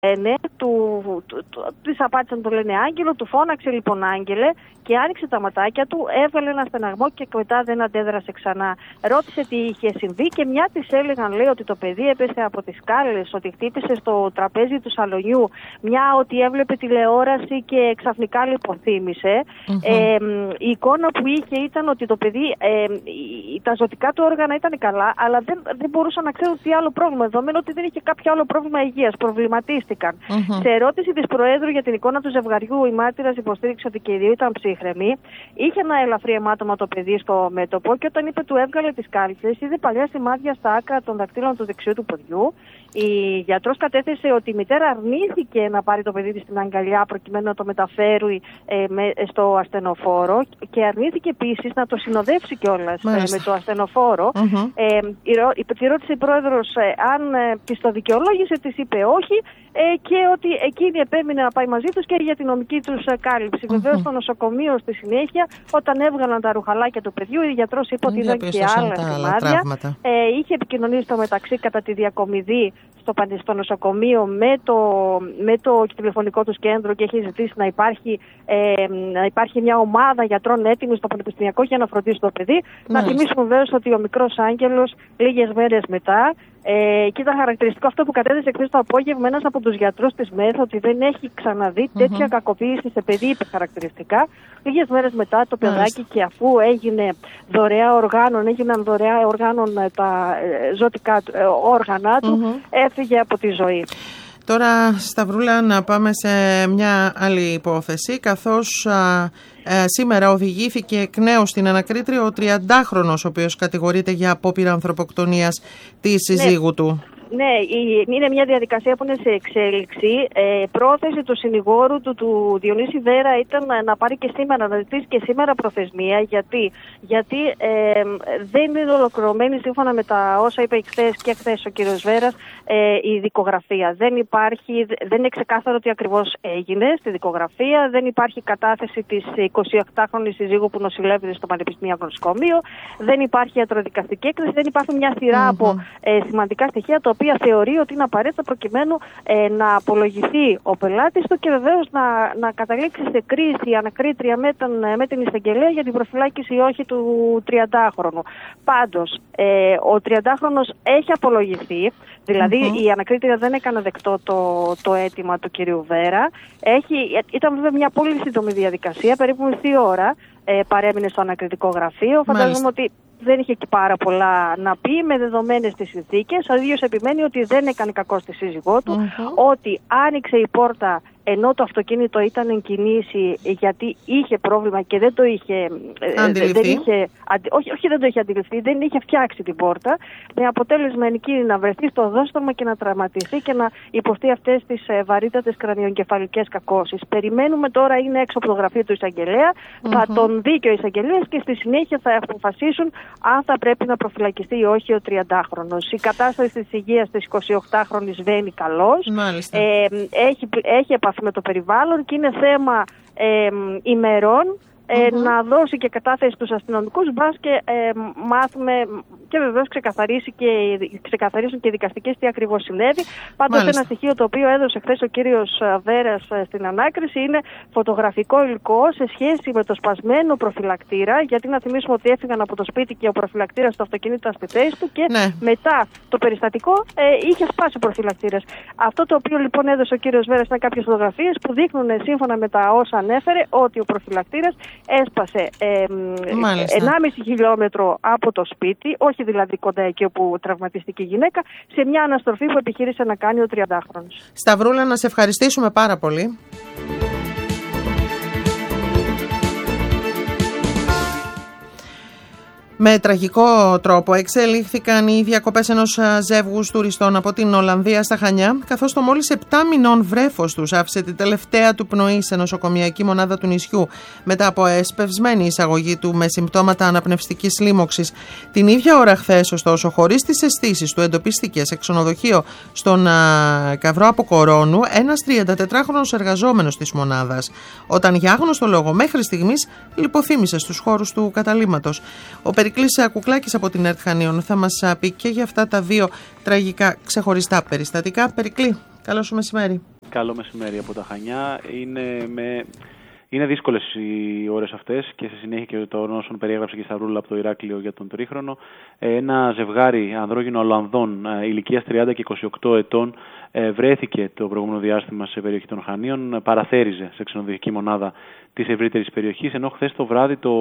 Της απάντησαν, το λένε Άγγελο, του φώναξε λοιπόν Άγγελε και άνοιξε τα ματάκια του, έβγαλε ένα στεναγμό και μετά δεν αντέδρασε ξανά. Ρώτησε τι είχε συμβεί και μια της έλεγαν, λέει, ότι το παιδί έπεσε από τις σκάλες, ότι χτύπησε στο τραπέζι του σαλονιού, μια ότι έβλεπε τηλεόραση και ξαφνικά λιποθύμησε. Η εικόνα που είχε ήταν ότι το παιδί, τα ζωτικά του όργανα ήταν καλά, αλλά δεν μπορούσαν να ξέρουν τι άλλο πρόβλημα, δεδομένου ότι δεν είχε κάποιο άλλο πρόβλημα υγείας. Προβληματίστηκαν. Σε ερώτηση της Προέδρου για την εικόνα του ζευγαριού, η μάρτυρας υποστήριξε ότι και οι δύο ήταν ψύχρεμοι. Είχε ένα ελαφρύ αιμάτωμα το παιδί στο μέτωπο και όταν είπε του έβγαλε τις κάλτσες, είδε παλιά σημάδια στα άκρα των δακτύλων του δεξιού του ποδιού. Η γιατρός κατέθεσε ότι η μητέρα αρνήθηκε να πάρει το παιδί της στην αγκαλιά προκειμένου να το μεταφέρει στο ασθενοφόρο και αρνήθηκε επίσης να το συνοδεύσει κιόλας με το ασθενοφόρο. Τη ρώτησε η Πρόεδρος αν της το δικαιολόγησε, της είπε όχι και ότι εκείνη επέμεινε να πάει μαζί τους και για την νομική τους κάλυψη. Βεβαίως στο νοσοκομείο στη συνέχεια, όταν έβγαλαν τα ρουχαλάκια του παιδιού, η γιατρός είπε ότι ήταν και άλλα σημάδια. Είχε επικοινωνήσει στο μεταξύ κατά τη διακομιδή στο νοσοκομείο με το τηλεφωνικό του κέντρο και έχει ζητήσει να υπάρχει μια ομάδα γιατρών έτοιμη στο Πανεπιστημιακό για να φροντίσει το παιδί. Να θυμίσουμε βέβαια ότι ο μικρός Άγγελος λίγες μέρες μετά, και ήταν χαρακτηριστικό αυτό που κατέθεσε χθες το απόγευμα ένας από τους γιατρούς της ΜΕΘ, ότι δεν έχει ξαναδεί τέτοια κακοποίηση σε παιδί, είπε χαρακτηριστικά. Λίγες μέρες μετά το παιδάκι, και αφού έγιναν δωρεά οργάνων τα ζωτικά όργανα του, έφυγε από τη ζωή. Τώρα, Σταυρούλα, να πάμε σε μια άλλη υπόθεση, καθώς σήμερα οδηγήθηκε εκ νέου στην ανακρίτρια ο 30χρονος, ο οποίος κατηγορείται για απόπειρα ανθρωποκτονίας της συζύγου του. Ναι, είναι μια διαδικασία που είναι σε εξέλιξη. Πρόθεση του συνηγόρου του Διονύση Βέρα ήταν να πάρει και σήμερα, να ζητήσει και σήμερα προθεσμία. Γιατί δεν είναι ολοκληρωμένη, σύμφωνα με τα όσα είπε χθες ο κύριος Βέρας, η δικογραφία. Δεν είναι ξεκάθαρο τι ακριβώς έγινε στη δικογραφία. Δεν υπάρχει κατάθεση της 28χρονης συζύγου που νοσηλεύεται στο Πανεπιστημιακό Νοσοκομείο. Δεν υπάρχει ιατροδικαστική έκθεση. Δεν υπάρχουν μια σειρά από σημαντικά στοιχεία, τα οποία θεωρεί ότι είναι απαραίτητα προκειμένου να απολογηθεί ο πελάτης του και βεβαίως να καταλήξει σε κρίση η ανακρίτρια με την εισαγγελέα για την προφυλάκηση ή όχι του 30χρονου. Πάντως, ο 30χρονος έχει απολογηθεί, δηλαδή η ανακρίτρια δεν έκανε δεκτό το αίτημα του κυρίου Βέρα. Ήταν βέβαια μια πολύ σύντομη διαδικασία, περίπου μισή ώρα παρέμεινε στο ανακριτικό γραφείο. Φαντάζομαι ότι δεν είχε και πάρα πολλά να πει με δεδομένες τις συνθήκες. Ο ίδιος επιμένει ότι δεν έκανε κακό στη σύζυγό του, ότι άνοιξε η πόρτα ενώ το αυτοκίνητο ήταν εν κινήσει γιατί είχε πρόβλημα και δεν το είχε αντιληφθεί. Δεν το είχε αντιληφθεί, δεν είχε φτιάξει την πόρτα, με αποτέλεσμα εκείνη να βρεθεί στο οδόστρωμα και να τραυματιστεί και να υποστεί αυτές τις βαρύτατες κρανιογκεφαλικές κακώσεις. Περιμένουμε τώρα, είναι έξω από το γραφείο του εισαγγελέα, θα τον δει και ο εισαγγελέας και στη συνέχεια θα αποφασίσουν αν θα πρέπει να προφυλακιστεί ή όχι ο 30χρονος. Η κατάσταση της υγείας της 28χρονης βαίνει καλώς. Έχει επαφή με το περιβάλλον και είναι θέμα ημερών να δώσει και κατάθεση στους αστυνομικούς, μπας και μάθουμε και βεβαίως ξεκαθαρίσουν και οι δικαστικές τι ακριβώς συνέβη. Πάντως ένα στοιχείο το οποίο έδωσε χθες ο κύριος Βέρας στην ανάκριση είναι φωτογραφικό υλικό σε σχέση με το σπασμένο προφυλακτήρα, γιατί να θυμίσουμε ότι έφυγαν από το σπίτι και ο προφυλακτήρας στο αυτοκίνητο ήταν στη θέση του και μετά το περιστατικό είχε σπάσει ο προφυλακτήρας. Αυτό το οποίο λοιπόν έδωσε ο κύριος Βέρας ήταν κάποιες φωτογραφίες που δείχνουν σύμφωνα με τα όσα ανέφερε ότι ο προφυλακτήρας έσπασε 1,5 χιλιόμετρο από το σπίτι, όχι δηλαδή κοντά εκεί όπου τραυματίστηκε η γυναίκα, σε μια αναστροφή που επιχείρησε να κάνει ο 30χρονος. Σταυρούλα, να σε ευχαριστήσουμε πάρα πολύ. Με τραγικό τρόπο εξελίχθηκαν οι διακοπές ενός ζεύγους τουριστών από την Ολλανδία στα Χανιά, καθώς το μόλις 7 μηνών βρέφος τους άφησε τη τελευταία του πνοή σε νοσοκομιακή μονάδα του νησιού, μετά από εσπευσμένη εισαγωγή του με συμπτώματα αναπνευστικής λίμωξης. Την ίδια ώρα χθες, ωστόσο, χωρίς τις αισθήσεις του, εντοπίστηκε σε ξενοδοχείο στον Καυρό Αποκορώνου ένας 34χρονος εργαζόμενος της μονάδας, όταν για άγνωστο λόγο μέχρι στιγμής λιποθύμησε στους χώρους του καταλύματος. Ο Περικλής Κουκλάκης από την ΕΡΤ Χανίων θα μας πει και για αυτά τα δύο τραγικά ξεχωριστά περιστατικά. Περικλή, Καλό σου μεσημέρι. Καλό μεσημέρι από τα Χανιά. Είναι δύσκολες οι ώρες αυτές και σε συνέχεια και των όσων περιέγραψε και η Σταυρούλα από το Ηράκλειο για τον τρίχρονο. Ένα ζευγάρι ανδρόγυνο Ολλανδών ηλικίας 30 και 28 ετών βρέθηκε το προηγούμενο διάστημα σε περιοχή των Χανίων, παραθέριζε σε ξενοδοχική μονάδα της ευρύτερης περιοχής, ενώ χθες το βράδυ το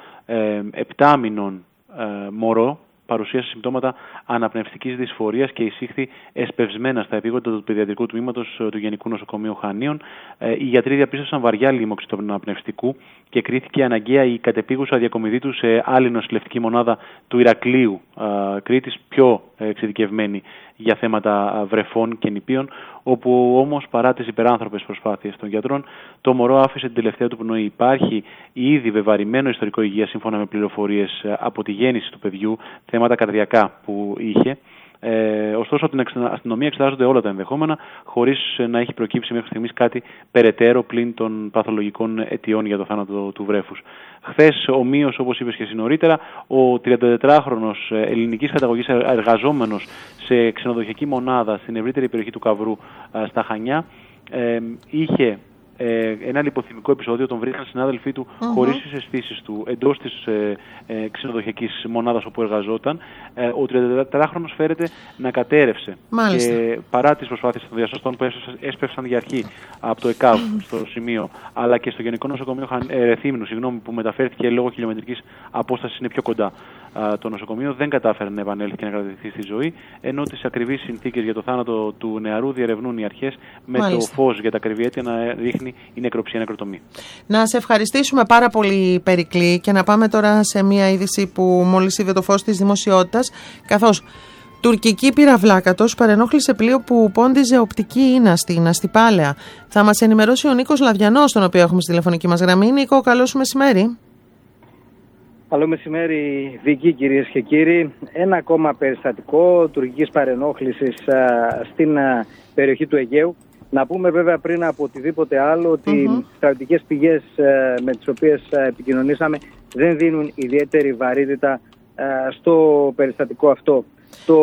7 μηνών μωρό παρουσίασε συμπτώματα αναπνευστικής δυσφορίας και εισήχθη εσπευσμένα στα επίγοντα του παιδιατρικού τμήματος του Γενικού Νοσοκομείου Χανίων. Οι γιατροί διαπίστωσαν βαριά λίμωξη του αναπνευστικού και κρίθηκε αναγκαία η κατεπίγουσα διακομιδή του σε άλλη νοσηλευτική μονάδα του Ηρακλείου Κρήτης, πιο εξειδικευμένη για θέματα βρεφών και νηπίων, όπου όμως παρά τις υπεράνθρωπες προσπάθειες των γιατρών, το μωρό άφησε την τελευταία του πνοή. Υπάρχει ήδη βεβαρημένο ιστορικό υγείας σύμφωνα με πληροφορίες από τη γέννηση του παιδιού, θέματα καρδιακά που είχε. Ωστόσο, από την αστυνομία εξετάζονται όλα τα ενδεχόμενα, χωρίς να έχει προκύψει μέχρι στιγμής κάτι περαιτέρω πλην των παθολογικών αιτιών για το θάνατο του βρέφους. Χθες, ομοίως, όπως είπες και εσύ νωρίτερα, ο 34χρονος ελληνικής καταγωγής εργαζόμενος σε ξενοδοχειακή μονάδα στην ευρύτερη περιοχή του Καυρού στα Χανιά είχε ένα λιποθυμικό επεισόδιο. Τον βρήκαν συνάδελφοί του χωρίς τις αισθήσεις του εντός της ξενοδοχειακής μονάδας όπου εργαζόταν. Ο 34χρονος φέρεται να κατέρευσε. Μάλιστα. Και παρά τις προσπάθειες των διασωστών που έσπευσαν για αρχή από το ΕΚΑΒ στο σημείο, αλλά και στο Γενικό Νοσοκομείο Ρεθύμνου, που μεταφέρθηκε λόγω χιλιομετρικής απόστασης, είναι πιο κοντά το νοσοκομείο, δεν κατάφερε να επανέλθει και να κρατηθεί στη ζωή, ενώ τις ακριβείς συνθήκες για το θάνατο του νεαρού διερευνούν οι αρχές, με το φως για τα ακριβή αίτια να δείχνει η νεκροψία νεκροτομή. Να σε ευχαριστήσουμε πάρα πολύ, Περικλή, και να πάμε τώρα σε μια είδηση που μόλις είδε το φως της δημοσιότητας, καθώς τουρκική πυραυλάκατος παρενόχλησε πλοίο που πόντιζε οπτική ίνα στην Αστυπάλαια. Θα μας ενημερώσει ο Νίκος Λαδιανός, τον οποίο έχουμε στη τηλεφωνική μας γραμμή. Νίκο, καλό σου μεσημέρι. Καλό μεσημέρι, Βίκη, κυρίες και κύριοι. Ένα ακόμα περιστατικό τουρκικής παρενόχλησης στην περιοχή του Αιγαίου. Να πούμε βέβαια πριν από οτιδήποτε άλλο ότι στρατιωτικές πηγές με τις οποίες επικοινωνήσαμε δεν δίνουν ιδιαίτερη βαρύτητα στο περιστατικό αυτό. Το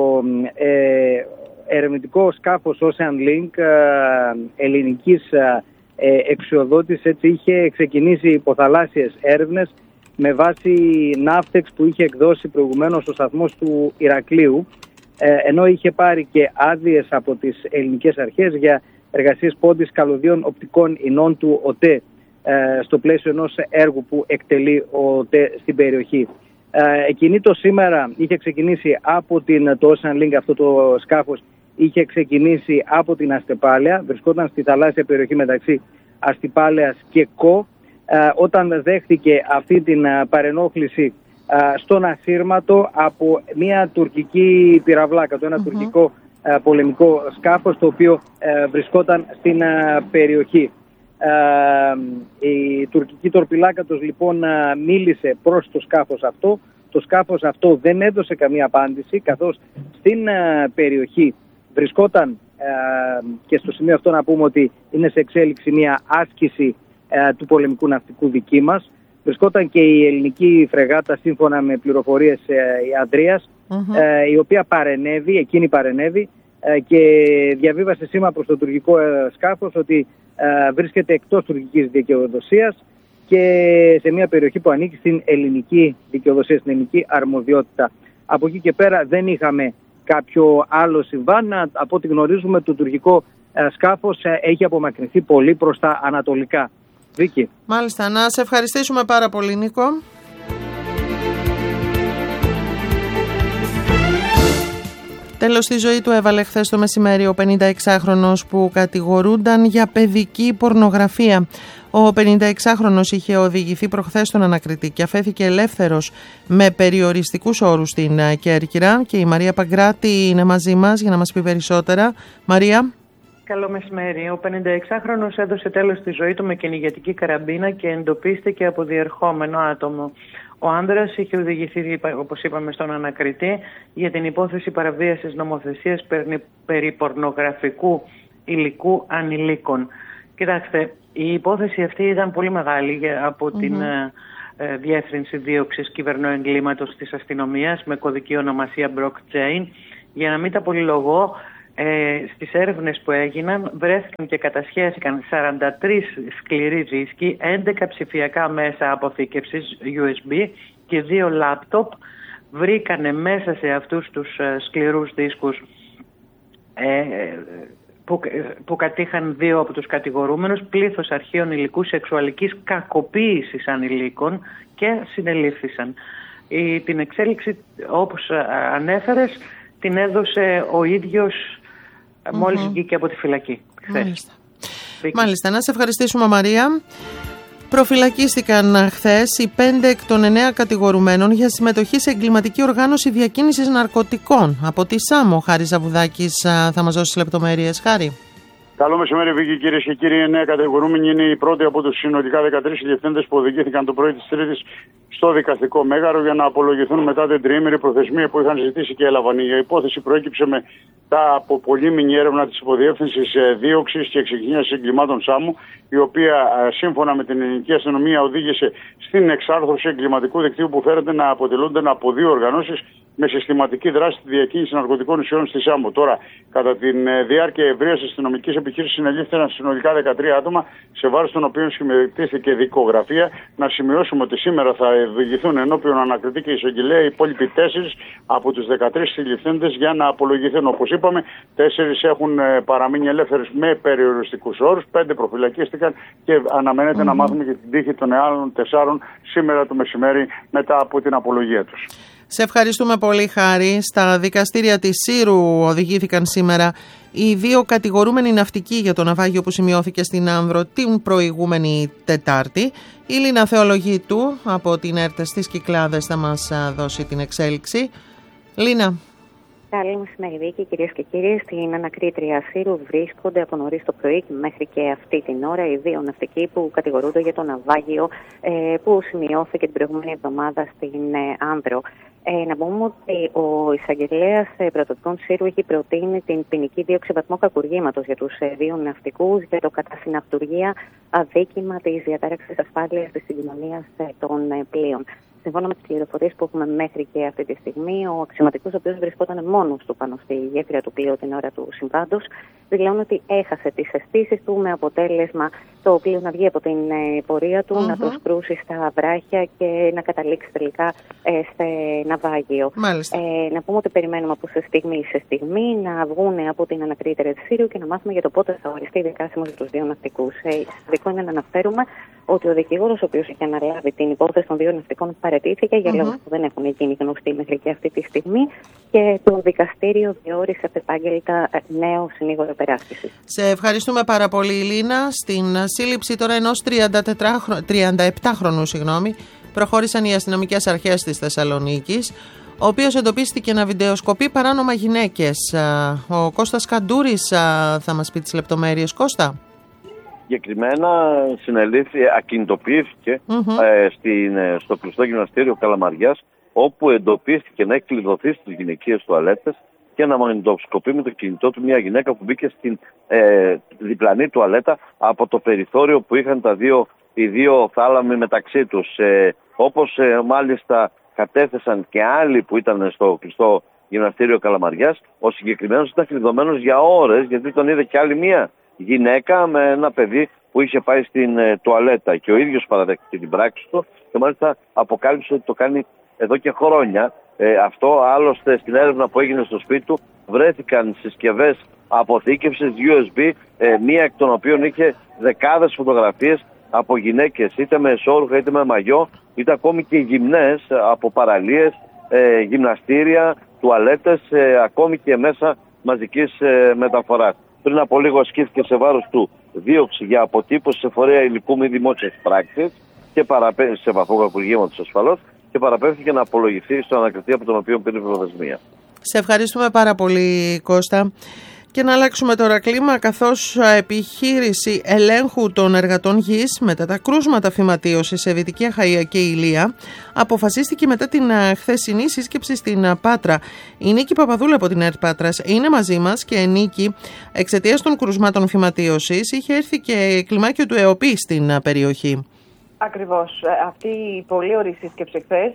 ερευνητικό σκάφος Ocean Link ελληνικής εξουδότησης έτσι είχε ξεκινήσει υποθαλάσσιες έρευνες με βάση ναύτεξ που είχε εκδώσει προηγουμένως ο σταθμός του Ηρακλείου, ενώ είχε πάρει και άδειες από τις ελληνικές αρχές για εργασίες πόντης καλωδίων οπτικών ινών του ΟΤΕ στο πλαίσιο ενός έργου που εκτελεί ο ΟΤΕ στην περιοχή. Εκείνη το σήμερα είχε ξεκινήσει από το Ocean Link, αυτό το σκάφος είχε ξεκινήσει από την Αστυπάλαια, βρισκόταν στη θαλάσσια περιοχή μεταξύ Αστυπάλαιας και Κο, όταν δέχτηκε αυτή την παρενόχληση στον ασύρματο από μια τουρκική πυραυλάκα, ένα τουρκικό πολεμικό σκάφος, το οποίο βρισκόταν στην περιοχή. Η τουρκική τορπιλάκατος λοιπόν μίλησε προς το σκάφος αυτό. Το σκάφος αυτό δεν έδωσε καμία απάντηση, καθώς στην περιοχή βρισκόταν, και στο σημείο αυτό να πούμε ότι είναι σε εξέλιξη μια άσκηση του πολεμικού ναυτικού δική μας. Βρισκόταν και η ελληνική φρεγάτα, σύμφωνα με πληροφορίες, η Ανδρείας, η οποία εκείνη παρενέβη και διαβίβασε σήμα προς το τουρκικό σκάφος ότι βρίσκεται εκτός τουρκικής δικαιοδοσίας και σε μια περιοχή που ανήκει στην ελληνική δικαιοδοσία, στην ελληνική αρμοδιότητα. Από εκεί και πέρα δεν είχαμε κάποιο άλλο συμβάν. Από ό,τι γνωρίζουμε, το τουρκικό σκάφος έχει απομακρυνθεί πολύ προς τα ανατολικά. Βίκη. Μάλιστα, να σε ευχαριστήσουμε πάρα πολύ, Νίκο. Τέλος, στη ζωή του έβαλε χθες το μεσημέρι ο 56χρονος που κατηγορούνταν για παιδική πορνογραφία. Ο 56χρονος είχε οδηγηθεί προχθές στον ανακριτή και αφέθηκε ελεύθερος με περιοριστικούς όρους στην Κέρκυρα, και η Μαρία Παγκράτη είναι μαζί μας για να μας πει περισσότερα. Μαρία. Καλό μεσημέρι. Ο 56χρονος έδωσε τέλος στη ζωή του με κυνηγετική καραμπίνα και εντοπίστηκε από διερχόμενο άτομο. Ο άνδρας είχε οδηγηθεί, όπως είπαμε, στον ανακριτή για την υπόθεση παραβίασης νομοθεσίας περί πορνογραφικού υλικού ανηλίκων. Κοιτάξτε, η υπόθεση αυτή ήταν πολύ μεγάλη από την Διεύθυνση Δίωξης Κυβερνοεγκλήματος της Αστυνομίας με κωδική ονομασία Blockchain. Για να μην τα πολυλογώ, Στις έρευνες που έγιναν βρέθηκαν και κατασχέθηκαν 43 σκληροί δίσκοι, 11 ψηφιακά μέσα αποθήκευσης USB και 2 λάπτοπ. Βρήκανε μέσα σε αυτούς τους σκληρούς δίσκους που κατήχαν 2 από τους κατηγορούμενους πλήθος αρχείων υλικού σεξουαλικής κακοποίησης ανηλίκων και συνελήφθησαν. Την εξέλιξη, όπως ανέφερες, την έδωσε ο ίδιος μόλις βγήκε από τη φυλακή χθες. Μάλιστα. Να σε ευχαριστήσουμε, Μαρία. Προφυλακίστηκαν χθες οι 5 εκ των 9 κατηγορουμένων για συμμετοχή σε εγκληματική οργάνωση διακίνησης ναρκωτικών. Από τη Σάμο, ο Χάρης Ζαβουδάκης θα μας δώσει λεπτομέρειες. Χάρη. Καλό μεσημέρι, Βίκη, κυρίες και κύριοι. 9 κατηγορούμενοι είναι οι πρώτοι από τους συνολικά 13 διευθύντες που οδηγήθηκαν το πρωί της Τρίτης στο δικαστικό μέγαρο για να απολογηθούν μετά την τριήμερη προθεσμία που είχαν ζητήσει και έλαβαν. Η υπόθεση προέκυψε μετά από πολύμηνη έρευνα της Υποδιεύθυνσης Δίωξης και Εξεκίνησης Εγκλημάτων Σάμου, η οποία σύμφωνα με την ελληνική αστυνομία οδήγησε στην εξάρθρωση εγκληματικού δικτύου που φέρεται να αποτελούνται από 2 οργανώσεις με συστηματική δράση στη διακίνηση ναρκωτικών ουσιών στη Σάμο. Τώρα, κατά τη διάρκεια ευρείας αστυνομικής επιχείρησης, συνελήφθηκαν συνολικά 13 άτομα, σε βάρος των οποίων σχηματίστηκε δικογραφία. Να σημειώσουμε ότι σήμερα θα οδηγηθούν ενώπιον ανακριτή και εισαγγελέα οι υπόλοιποι 4 από τους 13 συλληφθέντες για να απολογηθούν. Όπως είπαμε, 4 έχουν παραμείνει ελεύθερες με περιοριστικούς όρους, 5 προφυλακίστηκαν και αναμένεται να μάθουμε και την τύχη των άλλων 4 σήμερα το μεσημέρι μετά από την απολογία τους. Σε ευχαριστούμε πολύ, Χάρη. Στα δικαστήρια της Σύρου οδηγήθηκαν σήμερα οι 2 κατηγορούμενοι ναυτικοί για το ναυάγιο που σημειώθηκε στην Άνδρο την προηγούμενη Τετάρτη. Η Λίνα Θεολογίτου από την ΕΡΤ στις Κυκλάδες θα μας δώσει την εξέλιξη. Λίνα. Καλή μεσημέρι, Βίκη, κυρίες και κύριοι. Στην ανακρίτρια Σύρου βρίσκονται από νωρίς το πρωί και μέχρι και αυτή την ώρα οι 2 ναυτικοί που κατηγορούνται για το ναυάγιο που σημειώθηκε την προηγούμενη εβδομάδα στην Άνδρο. Να πούμε ότι ο εισαγγελέας πρωτοτικών Σύρου έχει προτείνει την ποινική δίωξη βαθμό κακουργήματος για τους 2 ναυτικούς για το κατά συναυτουργία αδίκημα της διατάραξης ασφάλειας της συγκοινωνίας των πλοίων. Σύμφωνα με τις πληροφορίες που έχουμε μέχρι και αυτή τη στιγμή, ο αξιωματικός, ο οποίος βρισκόταν μόνος του πάνω στη γέφυρα του πλοίου την ώρα του συμβάντος, δηλώνει ότι έχασε τις αισθήσεις του με αποτέλεσμα το πλοίο να βγει από την πορεία του, να το σκρούσει στα βράχια και να καταλήξει τελικά σε ναυάγιο. Να πούμε ότι περιμένουμε από σε στιγμή να βγουν από την ανακρίτρια της Σύρου και να μάθουμε για το πότε θα οριστεί δικάσιμος για τους 2 ναυτικούς. Σημαντικό είναι να αναφέρουμε ότι ο δικηγόρος, ο οποίος είχε αναλάβει την υπόθεση των 2 ναυτικών, παραιτήθηκε για λόγους που δεν έχουν γίνει γνωστοί μέχρι και αυτή τη στιγμή και το δικαστήριο διόρισε επάγγελτα νέο συνήγορο περάσπισης. Σε ευχαριστούμε πάρα πολύ, Λίνα. Στην σύλληψη τώρα ενός 37χρονου προχώρησαν οι αστυνομικές αρχές της Θεσσαλονίκης, ο οποίος εντοπίστηκε να βιντεοσκοπεί παράνομα γυναίκες. Ο Κώστας Καντούρης θα μας πει τις λεπτομέρειες. Κώστα. Συγκεκριμένα ακινητοποιήθηκε στο κλειστό γυμναστήριο Καλαμαριάς, όπου εντοπίστηκε να έχει κλειδωθεί στις γυναικείες τουαλέτες και να μαγνητοσκοπεί με το κινητό του μια γυναίκα που μπήκε στην διπλανή τουαλέτα από το περιθώριο που είχαν οι 2 θάλαμοι μεταξύ τους. Όπως μάλιστα κατέθεσαν και άλλοι που ήταν στο κλειστό γυμναστήριο Καλαμαριάς, ο συγκεκριμένος ήταν κλειδωμένος για ώρες, γιατί τον είδε και άλλη μία γυναίκα με ένα παιδί που είχε πάει στην τουαλέτα και ο ίδιος παραδέχτηκε την πράξη του και μάλιστα αποκάλυψε ότι το κάνει εδώ και χρόνια. Αυτό άλλωστε στην έρευνα που έγινε στο σπίτι του βρέθηκαν συσκευές αποθήκευσης USB, μία εκ των οποίων είχε δεκάδες φωτογραφίες από γυναίκες είτε με εσώρουχα είτε με μαγιό, είτε ακόμη και γυμνές από παραλίες, γυμναστήρια, τουαλέτες, ακόμη και μέσα μαζικής μεταφοράς. Πριν από λίγο ασκήθηκε σε βάρος του δίωξη για αποτύπωση σε φορέα υλικού μη δημόσιας πράξης και σε βαθμό κακουργήματος ασφαλώς και παραπέμφθηκε να απολογηθεί στο ανακριτή από τον οποίο πήρε προθεσμία. Σε ευχαριστούμε πάρα πολύ, Κώστα. Και να αλλάξουμε τώρα κλίμα, καθώς επιχείρηση ελέγχου των εργατών γης μετά τα κρούσματα φυματίωσης σε Δυτική Αχαΐα και Ηλία αποφασίστηκε μετά την χθεσινή σύσκεψη στην Πάτρα. Η Νίκη Παπαδούλου από την ΕΡΤ Πάτρας είναι μαζί μας και Νίκη, εξαιτίας των κρούσματων φυματίωσης είχε έρθει και κλιμάκιο του ΕΟΠΗ στην περιοχή. Ακριβώς. Αυτή η πολύ ωραία σύσκεψη χθες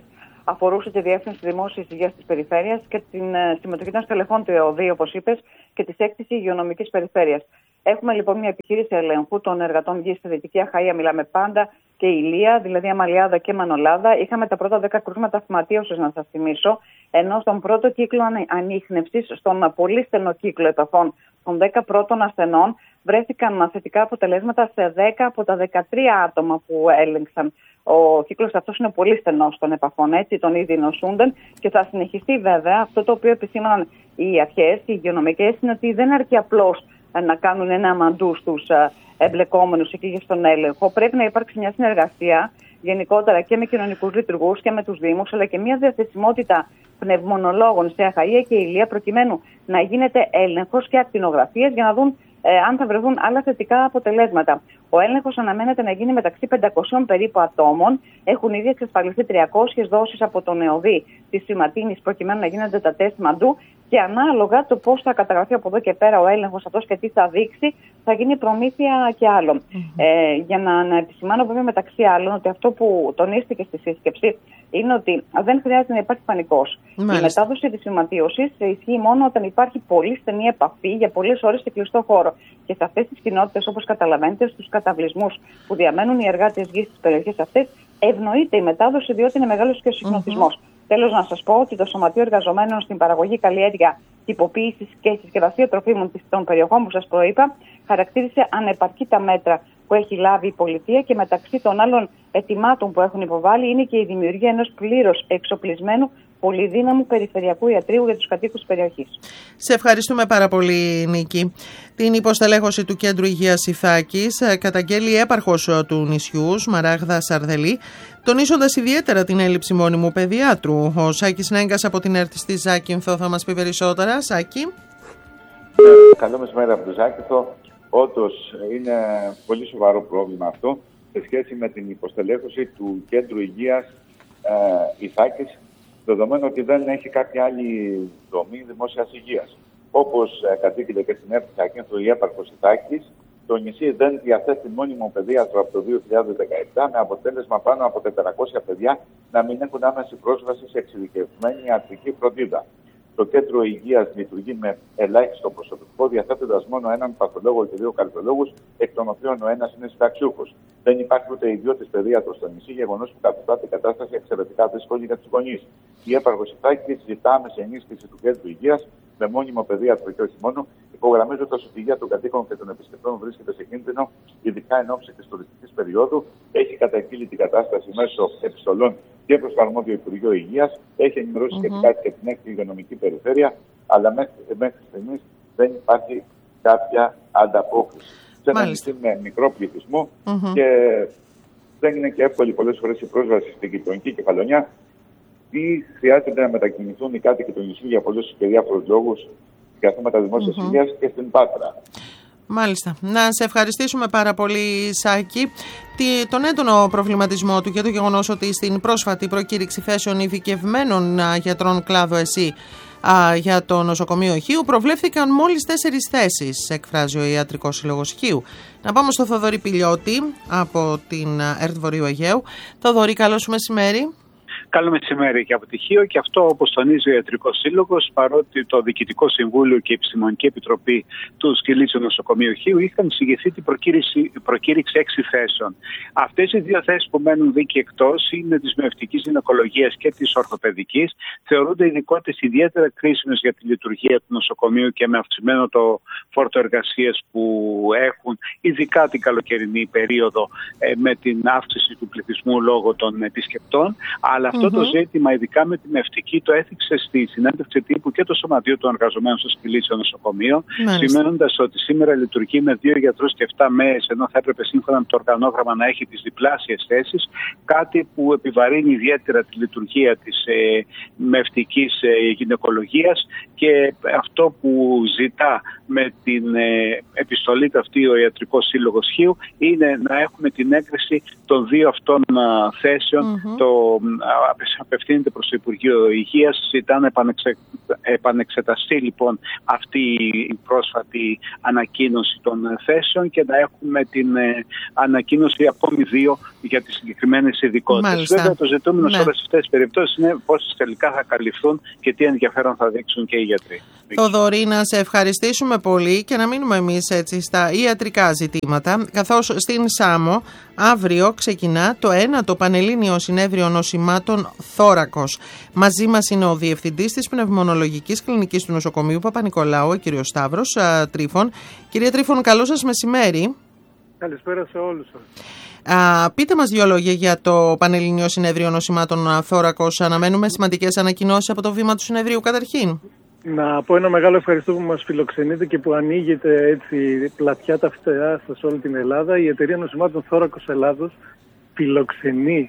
αφορούσε τη Διεύθυνση Δημόσιας Υγείας της Περιφέρειας και την συμμετοχή των στελεχών του ΕΟΔΗ, όπως είπες, και της έκτησης υγειονομικής περιφέρειας. Έχουμε λοιπόν μια επιχείρηση ελέγχου των εργατών υγείας στη Δυτική Αχαΐα, μιλάμε πάντα, και Ηλία, δηλαδή Αμαλιάδα και Μανολάδα. Είχαμε τα πρώτα 10 κρούσματα φυματίωσης, να σας θυμίσω, ενώ στον πρώτο κύκλο ανίχνευσης, στον πολύ στενό κύκλο επαφών των 10 πρώτων ασθενών, βρέθηκαν θετικά αποτελέσματα σε 10 από τα 13 άτομα που έλεγξαν. Ο κύκλος αυτός είναι πολύ στενός των επαφών, έτσι, των ήδη νοσούντων, και θα συνεχιστεί βέβαια. Αυτό το οποίο επισήμαναν οι αρχές, οι υγειονομικές, είναι ότι δεν αρκεί απλώς να κάνουν ένα αμαντού στους εμπλεκόμενους εκεί στον έλεγχο. Πρέπει να υπάρξει μια συνεργασία γενικότερα και με κοινωνικούς λειτουργούς και με τους Δήμους, αλλά και μια διαθεσιμότητα πνευμονολόγων σε Αχαΐα και Ηλία, προκειμένου να γίνεται έλεγχος και ακτινογραφίες για να δουν αν θα βρεθούν άλλα θετικά αποτελέσματα. Ο έλεγχος αναμένεται να γίνει μεταξύ 500 περίπου ατόμων. Έχουν ήδη εξασφαλιστεί 300 δόσεις από τον ΕΟΔΗ της φυματίνης, προκειμένου να γίνονται τα τεστ μαντού, και ανάλογα το πώς θα καταγραφεί από εδώ και πέρα ο έλεγχος αυτός και τι θα δείξει, θα γίνει προμήθεια και άλλο. Για να επισημάνω βέβαια μεταξύ άλλων ότι αυτό που τονίστηκε στη σύσκεψη είναι ότι δεν χρειάζεται να υπάρχει πανικός. Η μετάδοση της φυματίωσης ισχύει μόνο όταν υπάρχει πολύ στενή επαφή για πολλές ώρες σε κλειστό χώρο. Και σε αυτές τις κοινότητες, όπως καταλαβαίνετε, στους καταβλισμούς που διαμένουν οι εργάτες γης στις περιοχές αυτές, ευνοείται η μετάδοση, διότι είναι μεγάλος και ο συγχρονισμός. Τέλος, να σας πω ότι το Σωματείο Εργαζομένων στην Παραγωγή, Καλλιέργεια, Τυποποίηση και Συσκευασία Τροφίμων των περιοχών που σας προείπα χαρακτήρισε ανεπαρκή τα μέτρα που έχει λάβει η πολιτεία, και μεταξύ των άλλων αιτημάτων που έχουν υποβάλει είναι και η δημιουργία ενός πλήρως εξοπλισμένου πολυδύναμου περιφερειακού ιατρείου για τους κατοίκους της περιοχής. Σε ευχαριστούμε πάρα πολύ, Νίκη. Την υποστελέχωση του Κέντρου Υγείας Ιθάκης καταγγέλει η έπαρχος του νησιού, Σμαράγδα Σαρδελή, τονίζοντας ιδιαίτερα την έλλειψη μόνιμου παιδιάτρου. Ο Σάκης Νέγκας από την ΕΡΤ στη Ζάκυνθο θα μας πει περισσότερα. Σάκη. Καλό μεσημέρι από το Ζάκυνθο. Όντως είναι πολύ σοβαρό πρόβλημα αυτό σε σχέση με την υποστελέχωση του Κέντρου Υγείας Ιθάκης, δεδομένου ότι δεν έχει κάποια άλλη δομή δημόσιας υγείας. Όπως κατήγγειλε και στην ΕΡΤ Ζάκυνθο η έπαρχος Ιθάκης, το νησί δεν διαθέτει μόνιμο παιδίατρο από το 2017, με αποτέλεσμα πάνω από 400 παιδιά να μην έχουν άμεση πρόσβαση σε εξειδικευμένη ιατρική φροντίδα. Το Κέντρο Υγείας λειτουργεί με ελάχιστο προσωπικό, διαθέτοντας μόνο έναν παθολόγο και 2 καρδιολόγους, εκ των οποίων ο ένας είναι συνταξιούχος. Δεν υπάρχει ούτε ιδιώτης παιδίατρος στο νησί, γεγονός που καθιστά την κατάσταση εξαιρετικά δύσκολη για τους γονείς. Η έπαρχος Ιθάκης ζητά άμεση ενίσχυση του Κέντρου Υγείας με μόνιμο παιδίατρο και όχι μόνο, υπογραμμίζοντας ότι η υγεία των κατοίκων και των επισκεπτών βρίσκεται σε κίνδυνο, ειδικά εν ώψη της τουριστικής περίοδου. Έχει καταγγείλει την κατάσταση μέσω επιστολών και προς το αρμόδιο Υπουργείο Υγείας, έχει ενημερώσει σχετικά και την έκτη υγειονομική περιφέρεια, αλλά μέχρι στιγμής δεν υπάρχει κάποια ανταπόκριση. Σε ένα νησί με μικρό πληθυσμό και δεν είναι και εύκολη πολλές φορές η πρόσβαση στην γειτονική κεφαλονιά, ή χρειάζεται να μετακινηθούν οι κάτοικοι του νησιού για πολλούς και διάφορους λόγους για θέματα δημόσιας υγείας και στην Πάτρα. Μάλιστα. Να σε ευχαριστήσουμε πάρα πολύ, Σάκη. Τον έντονο προβληματισμό του και το γεγονός ότι στην πρόσφατη προκήρυξη θέσεων ειδικευμένων γιατρών κλάδο ΕΣΥ για το νοσοκομείο Χίου προβλέφθηκαν μόλις 4 θέσεις, εκφράζει ο Ιατρικός Σύλλογος Χίου. Να πάμε στο Θοδωρή Πηλιώτη από την ΕΡΤ Βορείου Αιγαίου. Θοδωρή, καλό σου μεσημέρι. Καλό μεσημέρι και από τη Χίο, και αυτό, όπως τονίζει ο Ιατρικός Σύλλογος, παρότι το Διοικητικό Συμβούλιο και η Επιστημονική Επιτροπή του Σκυλίτσιου Νοσοκομείου Χίου είχαν συγγευθεί την προκήρυξη 6 θέσεων. Αυτές οι 2 θέσεις που μένουν δίκη εκτός είναι της μυοευτικής γυναικολογίας και της ορθοπαιδικής. Θεωρούνται ειδικότητες ιδιαίτερα κρίσιμες για τη λειτουργία του νοσοκομείου και με αυξημένο το φόρτο εργασίας που έχουν, ειδικά την καλοκαιρινή περίοδο με την αύξηση του πληθυσμού λόγω των επισκεπτών. Αλλά αυτό το ζήτημα, ειδικά με την ευτική, το έθιξε στη συνέντευξη τύπου και το Σωματείο των Εργαζομένων στο Σκυλίτσιο Νοσοκομείο, σημαίνοντας ότι σήμερα λειτουργεί με 2 γιατρούς και 7 ΜΕΕΣ, ενώ θα έπρεπε σύμφωνα με το οργανόγραμμα να έχει τις διπλάσιες θέσεις, κάτι που επιβαρύνει ιδιαίτερα τη λειτουργία της μευτικής γυναικολογίας, και αυτό που ζητά με την επιστολή αυτή ο Ιατρικός Σύλλογος Χίου είναι να έχουμε την έγκριση των 2 αυτών θέσεων απευθύνεται προς το Υπουργείο Υγείας. Ζητά να επανεξεταστεί λοιπόν αυτή η πρόσφατη ανακοίνωση των θέσεων και να έχουμε την ανακοίνωση ακόμη 2 για τις συγκεκριμένες ειδικότητες. Βέβαια, το ζητούμενο σε όλες αυτές τις περιπτώσεις είναι πόσες τελικά θα καλυφθούν και τι ενδιαφέρον θα δείξουν και οι γιατροί. Θοδωρή, να σε ευχαριστήσουμε πολύ και να μείνουμε εμείς έτσι στα ιατρικά ζητήματα, καθώς στην Σάμο αύριο ξεκινά το 1ο Πανελλήνιο Συνέδριο Νοσημάτων Θώρακος. Μαζί μας είναι ο Διευθυντής της Πνευμονολογικής Κλινικής του Νοσοκομείου Παπα-Νικολάου, ο κ. Σταύρος Τρίφων. Κύριε Τρίφων, καλό σας μεσημέρι. Καλησπέρα σε όλους σας. Πείτε μας 2 λόγια για το Πανελλήνιο Συνέδριο Νοσημάτων Θώρακος. Αναμένουμε σημαντικές ανακοινώσεις από το βήμα του συνεδρίου καταρχήν. Να πω ένα μεγάλο ευχαριστώ που μας φιλοξενείτε και που ανοίγετε έτσι πλατιά τα φτερά σας σε όλη την Ελλάδα. Η Εταιρεία Νοσημάτων Θώρακος Ελλάδος φιλοξενεί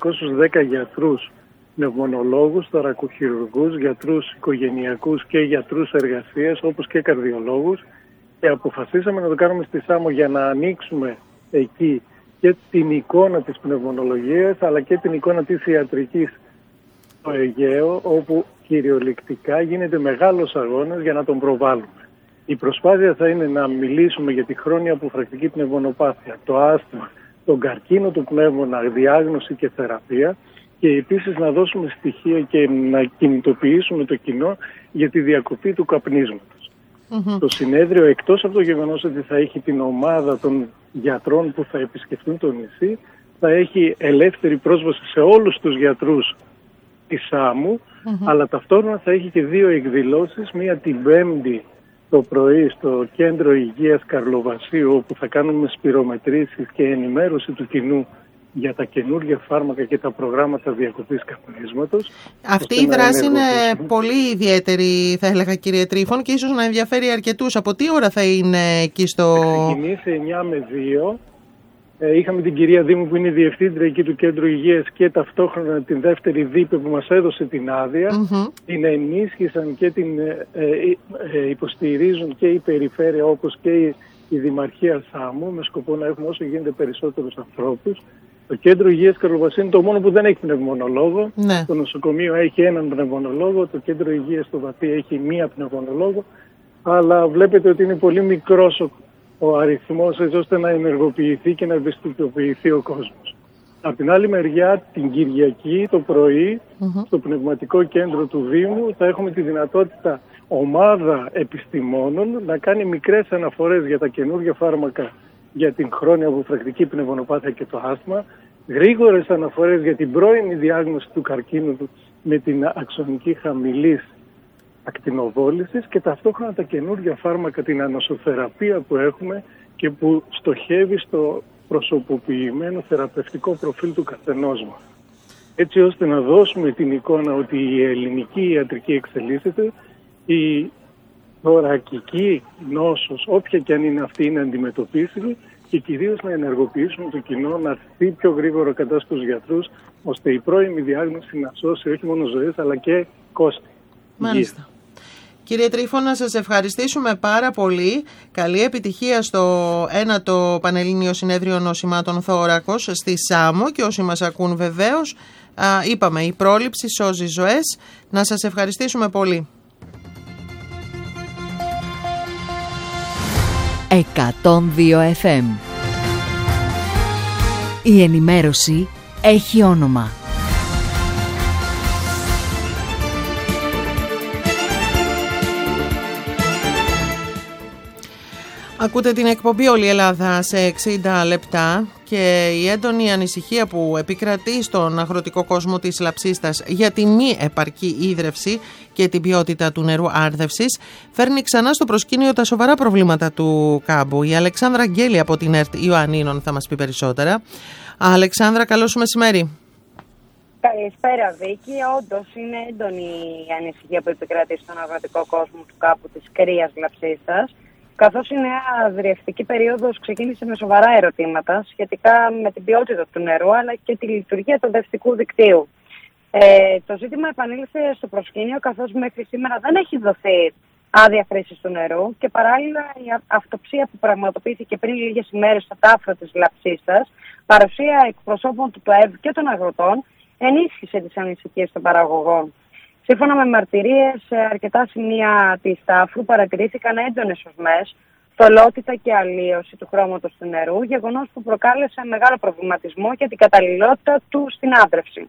210 γιατρούς, πνευμονολόγους, θωρακοχειρουργούς, γιατρούς οικογενειακούς και γιατρούς εργασίας, όπως και καρδιολόγους, και αποφασίσαμε να το κάνουμε στη Σάμο για να ανοίξουμε εκεί και την εικόνα της πνευμονολογίας αλλά και την εικόνα της ιατρικής στο Αιγαίο, όπου κυριολεκτικά γίνεται μεγάλος αγώνας για να τον προβάλλουμε. Η προσπάθεια θα είναι να μιλήσουμε για τη χρόνια αποφρακτική πνευμονοπάθεια, το άσθμα, τον καρκίνο του πνεύμονα, διάγνωση και θεραπεία, και επίσης να δώσουμε στοιχεία και να κινητοποιήσουμε το κοινό για τη διακοπή του καπνίσματος. Το συνέδριο, εκτός από το γεγονός ότι θα έχει την ομάδα των γιατρών που θα επισκεφτούν το νησί, θα έχει ελεύθερη πρόσβαση σε όλους τους γιατρούς της Σάμου, αλλά ταυτόχρονα θα έχει και 2 εκδηλώσεις, μία την Πέμπτη το πρωί στο Κέντρο Υγείας Καρλοβασίου, όπου θα κάνουμε σπυρομετρήσεις και ενημέρωση του κοινού για τα καινούργια φάρμακα και τα προγράμματα διακοπής καπνίσματος. Αυτή η δράση είναι πολύ ιδιαίτερη, θα έλεγα, κύριε Τρίφων, και ίσως να ενδιαφέρει αρκετούς. Από τι ώρα θα είναι εκεί στο... Θα ξεκινήσει 9 με 2. Είχαμε την κυρία Δήμου που είναι η διευθύντρια εκεί του Κέντρου Υγείας και ταυτόχρονα την δεύτερη ΔΥΠΕ που μας έδωσε την άδεια. Την ενίσχυσαν και την υποστηρίζουν και η περιφέρεια όπως και η Δημαρχία Σάμου, με σκοπό να έχουμε όσο γίνεται περισσότερους ανθρώπους. Το Κέντρο Υγείας Καρλοβασίου είναι το μόνο που δεν έχει πνευμονολόγο. Το νοσοκομείο έχει έναν πνευμονολόγο, το Κέντρο Υγείας στο Βαθύ έχει 1 πνευμονολόγο, αλλά βλέπετε ότι είναι πολύ μικρός ο αριθμός έτσι ώστε να ενεργοποιηθεί και να ευαισθητοποιηθεί ο κόσμος. Από την άλλη μεριά, την Κυριακή το πρωί, στο πνευματικό κέντρο του Δήμου, θα έχουμε τη δυνατότητα ομάδα επιστημόνων να κάνει μικρές αναφορές για τα καινούργια φάρμακα για την χρόνια αποφρακτική πνευμονοπάθεια και το άσθμα, γρήγορες αναφορές για την πρώιμη διάγνωση του καρκίνου με την αξονική χαμηλής ακτινοβόλησης και ταυτόχρονα τα καινούργια φάρμακα, την ανοσοθεραπεία που έχουμε και που στοχεύει στο προσωποποιημένο θεραπευτικό προφίλ του καθενός μας. Έτσι ώστε να δώσουμε την εικόνα ότι η ελληνική ιατρική εξελίσσεται, η θωρακική νόσος, όποια και αν είναι αυτή, είναι αντιμετωπίσιμη, και κυρίως να ενεργοποιήσουμε το κοινό να έρθει πιο γρήγορα κατά στους γιατρούς, ώστε η πρώιμη διάγνωση να σώσει όχι μόνο ζωές αλλά και κόστη. Μάλιστα. Κύριε Τρίφων, να σας ευχαριστήσουμε πάρα πολύ. Καλή επιτυχία στο 1ο Πανελλήνιο Συνέδριο Νοσημάτων Θώρακος στη Σάμο, και όσοι μας ακούν βεβαίως, είπαμε, η πρόληψη σώζει ζωές. Να σας ευχαριστήσουμε πολύ. 102 FM. Η ενημέρωση έχει όνομα. Ακούτε την εκπομπή «Όλη η Ελλάδα» σε 60 λεπτά, και η έντονη ανησυχία που επικρατεί στον αγροτικό κόσμο της Λαψίστας για τη μη επαρκή ίδρυυση και την ποιότητα του νερού άρδευσης φέρνει ξανά στο προσκήνιο τα σοβαρά προβλήματα του κάμπου. Η Αλεξάνδρα Αγγέλη από την ΕΡΤ Ιωαννίνων θα μας πει περισσότερα. Αλεξάνδρα, καλό σου μεσημέρι. Καλησπέρα, Βίκη. Όντως είναι έντονη η ανησυχία που επικρατεί στον αγροτικό κόσμο του κάμπου της Κρίας Λαψίστας, καθώς η νέα δρυευτική περίοδος ξεκίνησε με σοβαρά ερωτήματα σχετικά με την ποιότητα του νερού αλλά και τη λειτουργία του δευτικού δικτύου. Το ζήτημα επανήλθε στο προσκήνιο, καθώς μέχρι σήμερα δεν έχει δοθεί άδεια χρήσης του νερού, και παράλληλα η αυτοψία που πραγματοποιήθηκε πριν λίγες ημέρες στο τάφρο της Λαψίστας, παρουσία εκπροσώπων του ΤΟΕΒ και των αγροτών, ενίσχυσε τις ανησυχίες των παραγωγών. Σύμφωνα με μαρτυρίες, σε αρκετά σημεία της Σταύρου παρατηρήθηκαν έντονες οσμές, θολότητα και αλλίωση του χρώματος του νερού, γεγονός που προκάλεσε μεγάλο προβληματισμό για την καταλληλότητα του στην άντρευση.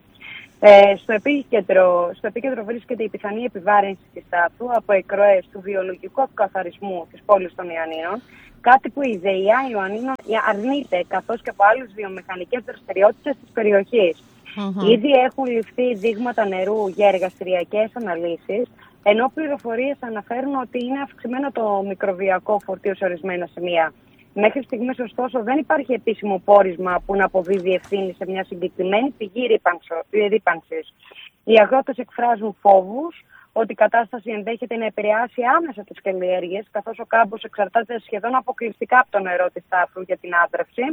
Στο επίκεντρο βρίσκεται η πιθανή επιβάρυνση της Σταύρου από εκροές του βιολογικού καθαρισμού της πόλης των Ιωαννίνων, κάτι που η ΔΕΙΑ Ιωαννίνων αρνείται, καθώς και από άλλες βιομηχανικές δραστηριότητες της περιοχής. Ήδη έχουν ληφθεί δείγματα νερού για εργαστηριακές αναλύσεις, ενώ πληροφορίες αναφέρουν ότι είναι αυξημένο το μικροβιακό φορτίο σε ορισμένα σημεία. Μέχρι στιγμής, ωστόσο, δεν υπάρχει επίσημο πόρισμα που να αποδίδει ευθύνη σε μια συγκεκριμένη πηγή ρύπανσης. Οι αγρότες εκφράζουν φόβους ότι η κατάσταση ενδέχεται να επηρεάσει άμεσα τις καλλιέργειες, καθώς ο κάμπος εξαρτάται σχεδόν αποκλειστικά από το νερό της Σταύρου για την άντρευση.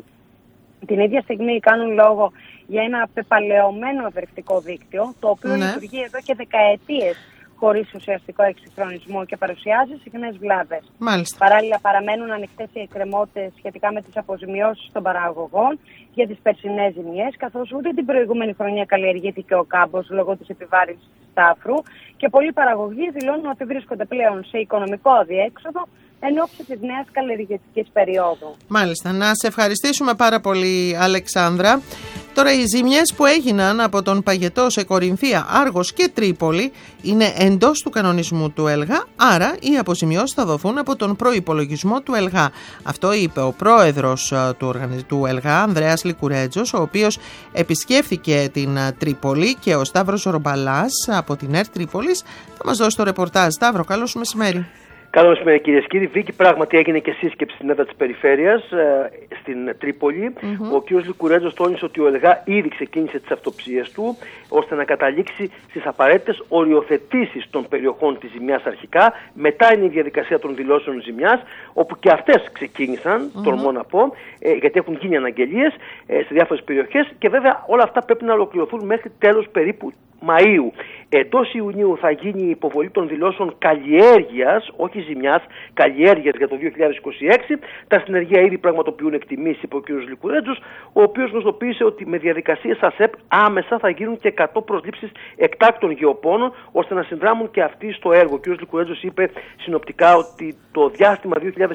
Την ίδια στιγμή κάνουν λόγο για ένα πεπαλαιωμένο αδρευτικό δίκτυο, το οποίο λειτουργεί εδώ και δεκαετίες χωρίς ουσιαστικό εξυγχρονισμό και παρουσιάζει συχνές βλάβες. Παράλληλα, παραμένουν ανοιχτές οι εκκρεμότητες σχετικά με τις αποζημιώσεις των παραγωγών για τις περσινές ζημιές, καθώς ούτε την προηγούμενη χρονιά καλλιεργήθηκε ο κάμπος λόγω της επιβάρυνσης της Σταύρου και πολλοί παραγωγοί δηλώνουν ότι βρίσκονται πλέον σε οικονομικό αδιέξοδο εν ώψη της νέας καλλιεργητικής περίοδου. Μάλιστα. Να σε ευχαριστήσουμε πάρα πολύ, Αλεξάνδρα. Τώρα, οι ζημιές που έγιναν από τον Παγετό σε Κορινθία, Άργος και Τρίπολη είναι εντός του κανονισμού του ΕΛΓΑ, άρα οι αποζημιώσεις θα δοθούν από τον προϋπολογισμό του ΕΛΓΑ. Αυτό είπε ο πρόεδρος του ΕΛΓΑ, Ανδρέας Λικουρέτζος, ο οποίος επισκέφθηκε την Τρίπολη, και ο Σταύρος Ορμπαλάς από την ΕΡΤ Τρίπολης θα μας δώσει το ρεπορτάζ. Σταύρο, καλό σου μεσημέρι. Καλό μεσημέρι, κυρίες και κύριοι. Βίκη, πράγματι έγινε και σύσκεψη στην έδρα της περιφέρειας στην Τρίπολη. Ο κ. Λικουρέτζος τόνισε ότι ο ΕΛΓΑ ήδη ξεκίνησε τις αυτοψίες του ώστε να καταλήξει στις απαραίτητες οριοθετήσεις των περιοχών της ζημιάς αρχικά. Μετά είναι η διαδικασία των δηλώσεων ζημιάς, όπου και αυτές ξεκίνησαν, τολμώ να πω, γιατί έχουν γίνει αναγγελίες σε διάφορες περιοχές, και βέβαια όλα αυτά πρέπει να ολοκληρωθούν μέχρι τέλος περίπου Μαΐου. Εντός Ιουνίου θα γίνει η υποβολή των δηλώσεων καλλιέργειας, όχι ζημιάς, καλλιέργειας για το 2026. Τα συνεργεία ήδη πραγματοποιούν εκτιμήσεις, είπε ο κ. Λικουρέτζος, ο οποίος γνωστοποίησε ότι με διαδικασίες ΑΣΕΠ άμεσα θα γίνουν και 100 προσλήψεις εκτάκτων γεωπόνων, ώστε να συνδράμουν και αυτοί στο έργο. Ο κ. Λικουρέτζος είπε συνοπτικά ότι το διάστημα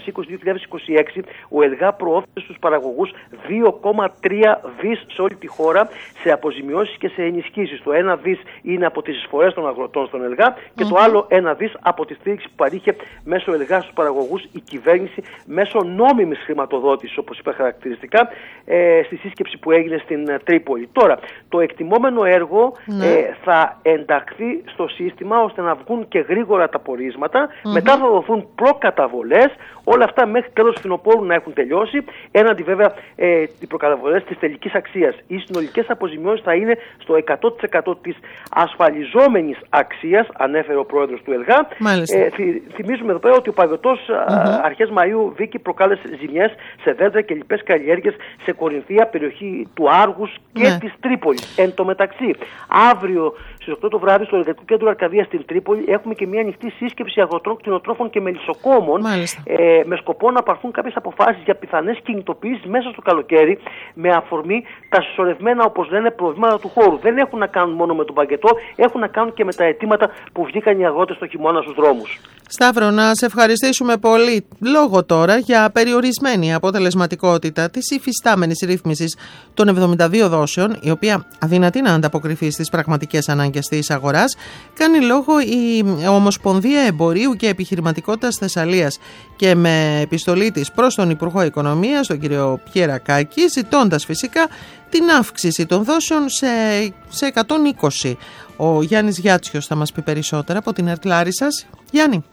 2020-2026 ο ΕΛΓΑ προώθησε στους παραγωγούς 2,3 δις σε όλη τη χώρα σε αποζημιώσεις και σε ενισχύσεις. Το 1 δις είναι από τις εισφορές των αγροτών στον ΕΛΓΑ και το άλλο 1 δις από τη στήριξη που παρήχε μέσω ΕΛΓΑ στους παραγωγούς η κυβέρνηση μέσω νόμιμης χρηματοδότησης, όπως είπα χαρακτηριστικά, στη σύσκεψη που έγινε στην Τρίπολη. Τώρα, το εκτιμόμενο έργο θα ενταχθεί στο σύστημα ώστε να βγουν και γρήγορα τα πορίσματα. Μετά θα δοθούν προκαταβολές, όλα αυτά μέχρι τέλος φθινοπόρου να έχουν τελειώσει, έναντι βέβαια οι προκαταβολές της τελικής αξίας. Οι συνολικές αποζημιώσεις θα είναι στο 100% της ασφαλιζόμενης αξίας, ανέφερε ο πρόεδρος του ΕΛΓΑ. Θυμίζουμε εδώ πέρα ότι ο Παγετός αρχές Μαΐου, Βίκη, προκάλεσε ζημιές σε δέντρα και λοιπές καλλιέργειες σε Κορινθία, περιοχή του Άργους και της Τρίπολης. Εν τω μεταξύ, αύριο στις 8 το βράδυ στο Εργατικό Κέντρο Αρκαδίας στην Τρίπολη έχουμε και μια ανοιχτή σύσκεψη αγροτών, κτηνοτρόφων και μελισσοκόμων, με σκοπό να πάρθουν κάποιες αποφάσεις για πιθανές κινητοποιήσεις μέσα στο καλοκαίρι, με αφορμή τα συσσωρευμένα, όπως λένε, προβλήματα του χώρου. Δεν έχουν να κάνουν μόνο με τον Παγετό, έχουν να κάνουν και με τα αιτήματα που βγήκαν οι αγρότες το χειμώνα στους δρόμους. Σταύρο, να σε ευχαριστήσουμε πολύ. Λόγο τώρα για περιορισμένη αποτελεσματικότητα της υφιστάμενης ρύθμισης των 72 δόσεων, η οποία αδυνατεί να ανταποκριθεί στις πραγματικές ανάγκες της αγοράς, κάνει λόγο η Ομοσπονδία Εμπορίου και Επιχειρηματικότητας Θεσσαλίας, και με επιστολή της προς τον Υπουργό Οικονομίας, τον κύριο Πιερακάκη, ζητώντας φυσικά την αύξηση των δόσεων σε 120. Ο Γιάννης Γιάτσιος θα μας πει περισσότερα από την ΕΡΤ Λάρισσας. Γιάννη.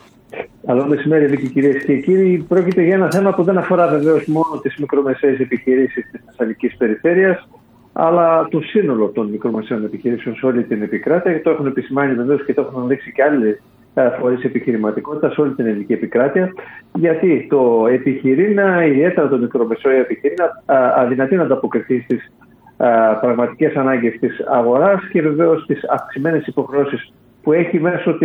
Καλό μεσημέρι, Βίκη, κυρίες και κύριοι. Πρόκειται για ένα θέμα που δεν αφορά βεβαίως μόνο τις μικρομεσαίες επιχειρήσεις της Θεσσαλικής περιφέρειας, αλλά το σύνολο των μικρομεσαίων επιχειρήσεων σε όλη την επικράτεια. Το έχουν επισημάνει βεβαίως και το έχουν δείξει και άλλοι φορείς επιχειρηματικότητα σε όλη την ελληνική επικράτεια. Γιατί το επιχειρήνα, ιδιαίτερα το μικρομεσαίο επιχειρήνα, αδυνατεί να ανταποκριθεί στις πραγματικές ανάγκες της αγοράς και βεβαίως τις αυξημένες υποχρεώσεις που έχει μέσω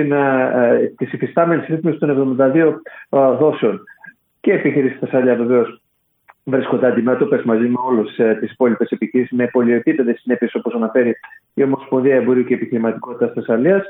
της υφιστάμενης ρύθμισης των 72 δόσεων. Και η επιχείρηση Θεσσαλία βεβαίως βρίσκονται αντιμέτωπες μαζί με όλες τις υπόλοιπες επιχειρήσεις με πολυεπίπεδες συνέπειες, όπως αναφέρει η Ομοσπονδία Εμπορίου και Επιχειρηματικότητας Θεσσαλίας,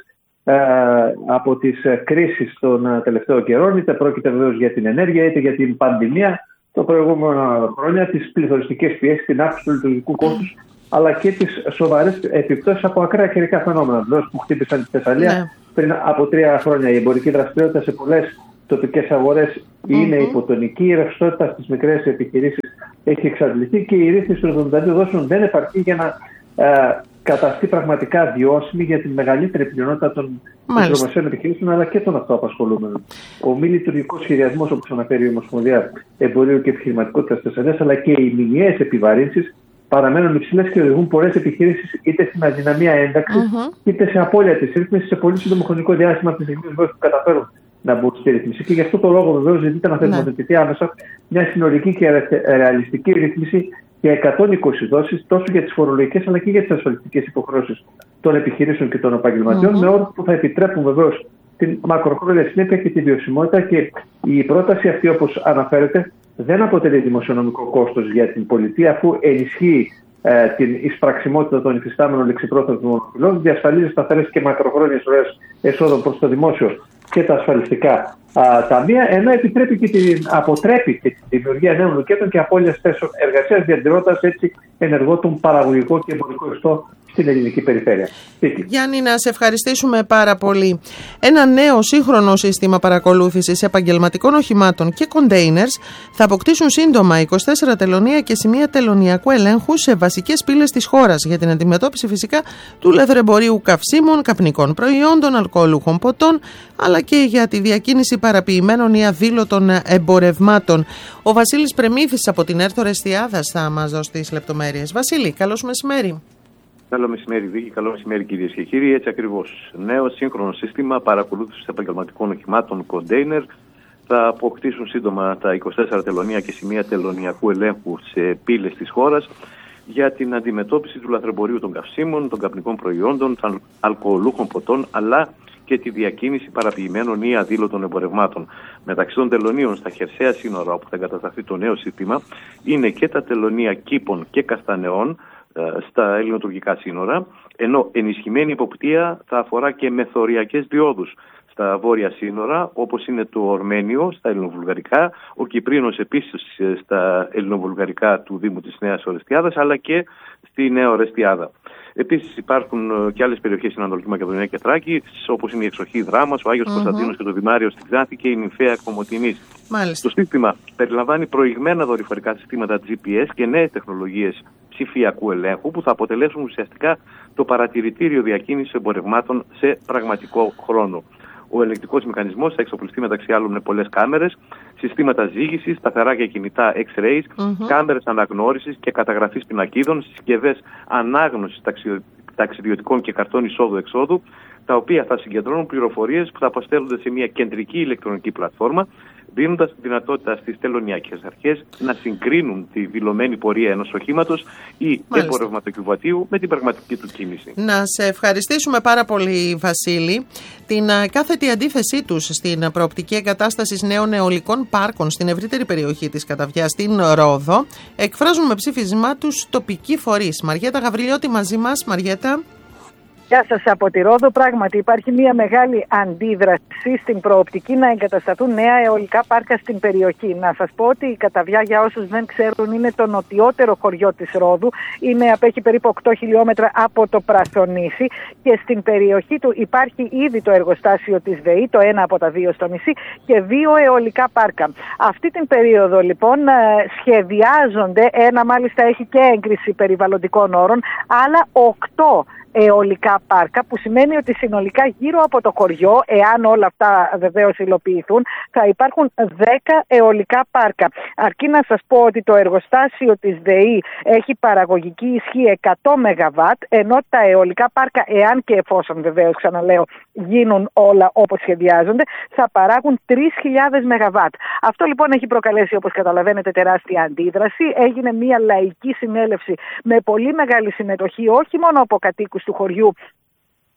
από τις κρίσεις των τελευταίων καιρών, είτε πρόκειται βεβαίως για την ενέργεια, είτε για την πανδημία το προηγούμενο χρόνια, τις πληθωριστικές πιέσεις, την αύξηση του λειτουργικού κόστους, αλλά και τις σοβαρές επιπτώσεις από ακραία καιρικά φαινόμενα που χτύπησαν τη Θεσσαλία πριν από 3 χρόνια. Η εμπορική δραστηριότητα σε πολλές τοπικές αγορές είναι υποτονική, η ρευστότητα στις μικρές επιχειρήσεις έχει εξαντληθεί και η ρύθμιση των 72 δόσεων δεν επαρκεί για να καταστεί πραγματικά βιώσιμη για την μεγαλύτερη πλειονότητα των μικρομεσαίων επιχειρήσεων αλλά και των αυτοαπασχολούμενων. Ο μη λειτουργικός σχεδιασμός, όπως αναφέρει η Ομοσπονδία Εμπορίου και Επιχειρηματικότητας Θεσσαλίας, αλλά και οι μηνιαίες επιβαρύνσεις παραμένουν υψηλές και οδηγούν πολλές επιχειρήσεις είτε στην αδυναμία ένταξης είτε σε απώλεια της ρύθμισης σε πολύ σύντομο χρονικό διάστημα από τη στιγμή που καταφέρουν να μπουν στη ρύθμιση. Και γι' αυτό το λόγο βεβαίως ζητείται να θεσμοθετηθεί άμεσα μια συνολική και ρεαλιστική ρύθμιση για 120 δόσεις τόσο για τις φορολογικές αλλά και για τις ασφαλιστικές υποχρεώσεις των επιχειρήσεων και των επαγγελματιών με όρους που θα επιτρέπουν βεβαίως την μακροχρόνια συνέπεια και τη βιωσιμότητα. Και η πρόταση αυτή, όπως αναφέρεται, δεν αποτελεί δημοσιονομικό κόστος για την πολιτεία, αφού ενισχύει την εισπραξιμότητα των υφιστάμενων λεξιπρόθεσμων οφειλών, διασφαλίζει σταθερές και μακροχρόνιες ροές εσόδων προς το δημόσιο και τα ασφαλιστικά ταμεία, ενώ επιτρέπει και αποτρέπει και τη δημιουργία νέων λουκέτων και απώλειας θέσεων εργασίας, διατηρώντας έτσι ενεργό τον παραγωγικό και εμπορικό ιστό στην ελληνική περιφέρεια. Γιάννη, να σε ευχαριστήσουμε πάρα πολύ. Ένα νέο σύγχρονο σύστημα παρακολούθησης επαγγελματικών οχημάτων και containers θα αποκτήσουν σύντομα 24 τελωνεία και σημεία τελωνειακού ελέγχου σε βασικές πύλες της χώρας για την αντιμετώπιση φυσικά του λαθρεμπορίου καυσίμων, καπνικών προϊόντων, αλκοολούχων ποτών, αλλά και για τη διακίνηση παραποιημένων ή αδήλωτων εμπορευμάτων. Ο Βασίλης Πρεμήθης από την Έρθο Εστιάδας θα μας δώσει τις λεπτομέρειες. Βασίλη, καλώς μεσημέρι. Καλό μεσημέρι, Βίκη. Καλό μεσημέρι, κυρίες και κύριοι. Έτσι ακριβώς. Νέο σύγχρονο σύστημα παρακολούθησης επαγγελματικών οχημάτων container θα αποκτήσουν σύντομα τα 24 τελωνεία και σημεία τελωνειακού ελέγχου σε πύλες της χώρας για την αντιμετώπιση του λαθρεμπορίου των καυσίμων, των καπνικών προϊόντων, των αλκοολούχων ποτών, αλλά και τη διακίνηση παραποιημένων ή αδήλωτων εμπορευμάτων. Μεταξύ των τελωνίων στα χερσαία σύνορα όπου θα εγκατασταθεί το νέο σύστημα είναι και τα τελωνία Κήπων και Καστανεών στα ελληνοτουρκικά σύνορα, ενώ ενισχυμένη υποπτία θα αφορά και μεθοριακές διόδους στα βόρεια σύνορα, όπως είναι το Ορμένιο στα ελληνοβουλγαρικά, ο Κυπρίνος επίσης στα ελληνοβουλγαρικά του Δήμου της Νέας Ορεστιάδας, αλλά και στη Νέα Ορεστιάδα. Επίσης υπάρχουν και άλλες περιοχές στην Ανατολική Μακεδονία και Θράκη, όπως είναι η Εξοχή Δράμας, ο Άγιος Κωνσταντίνος και το Δημάριο στην Ξάνθη και η Νυμφαία Κομοτηνής. Το σύστημα περιλαμβάνει προηγμένα δορυφορικά συστήματα GPS και νέες τεχνολογίες ψηφιακού ελέγχου που θα αποτελέσουν ουσιαστικά το παρατηρητήριο διακίνησης εμπορευμάτων σε πραγματικό χρόνο. Ο ελεγκτικός μηχανισμός θα εξοπλιστεί μεταξύ άλλων με πολλές κάμερες, συστήματα ζύγησης, σταθερά και κινητά X-rays, κάμερες αναγνώρισης και καταγραφής πινακίδων, συσκευές ανάγνωσης ταξιδιωτικών και καρτών εισόδου-εξόδου, τα οποία θα συγκεντρώνουν πληροφορίες που θα αποστέλλονται σε μια κεντρική ηλεκτρονική πλατφόρμα, δίνοντας τη δυνατότητα στις τελωνειακές αρχές να συγκρίνουν τη δηλωμένη πορεία ενός οχήματος ή εμπορευματοκιβατίου με την πραγματική του κίνηση. Να σε ευχαριστήσουμε πάρα πολύ, Βασίλη. Την κάθετη αντίθεσή τους στην προοπτική εγκατάσταση νέων αιωλικών πάρκων στην ευρύτερη περιοχή της Καταβιάς, στην Ρόδο, εκφράζουν με ψήφισμά τους τοπικοί φορείς. Μαριέτα Γαβριλιώτη μαζί μας. Μαριέτα. Γεια σας από τη Ρόδο. Πράγματι υπάρχει μια μεγάλη αντίδραση στην προοπτική να εγκατασταθούν νέα αιωλικά πάρκα στην περιοχή. Να σας πω ότι η Καταβιά, για όσους δεν ξέρουν, είναι το νοτιότερο χωριό της Ρόδου. Απέχει περίπου 8 χιλιόμετρα από το Πρασονήσι και στην περιοχή του υπάρχει ήδη το εργοστάσιο της ΔΕΗ, το ένα από τα δύο στο νησί, και 2 αιωλικά πάρκα. Αυτή την περίοδο λοιπόν σχεδιάζονται, ένα μάλιστα έχει και έγκριση περιβαλλοντικών όρων, άλλα 8 αιωλικά πάρκα, που σημαίνει ότι συνολικά γύρω από το χωριό, εάν όλα αυτά βεβαίως υλοποιηθούν, θα υπάρχουν 10 αιωλικά πάρκα. Αρκεί να σας πω ότι το εργοστάσιο της ΔΕΗ έχει παραγωγική ισχύ 100 ΜΒ, ενώ τα αιωλικά πάρκα, εάν και εφόσον βεβαίως, ξαναλέω, γίνουν όλα όπως σχεδιάζονται, θα παράγουν 3.000 ΜΒ. Αυτό λοιπόν έχει προκαλέσει, όπως καταλαβαίνετε, τεράστια αντίδραση. Έγινε μια λαϊκή συνέλευση με πολύ μεγάλη συμμετοχή, όχι μόνο από κατοίκους του χωριού,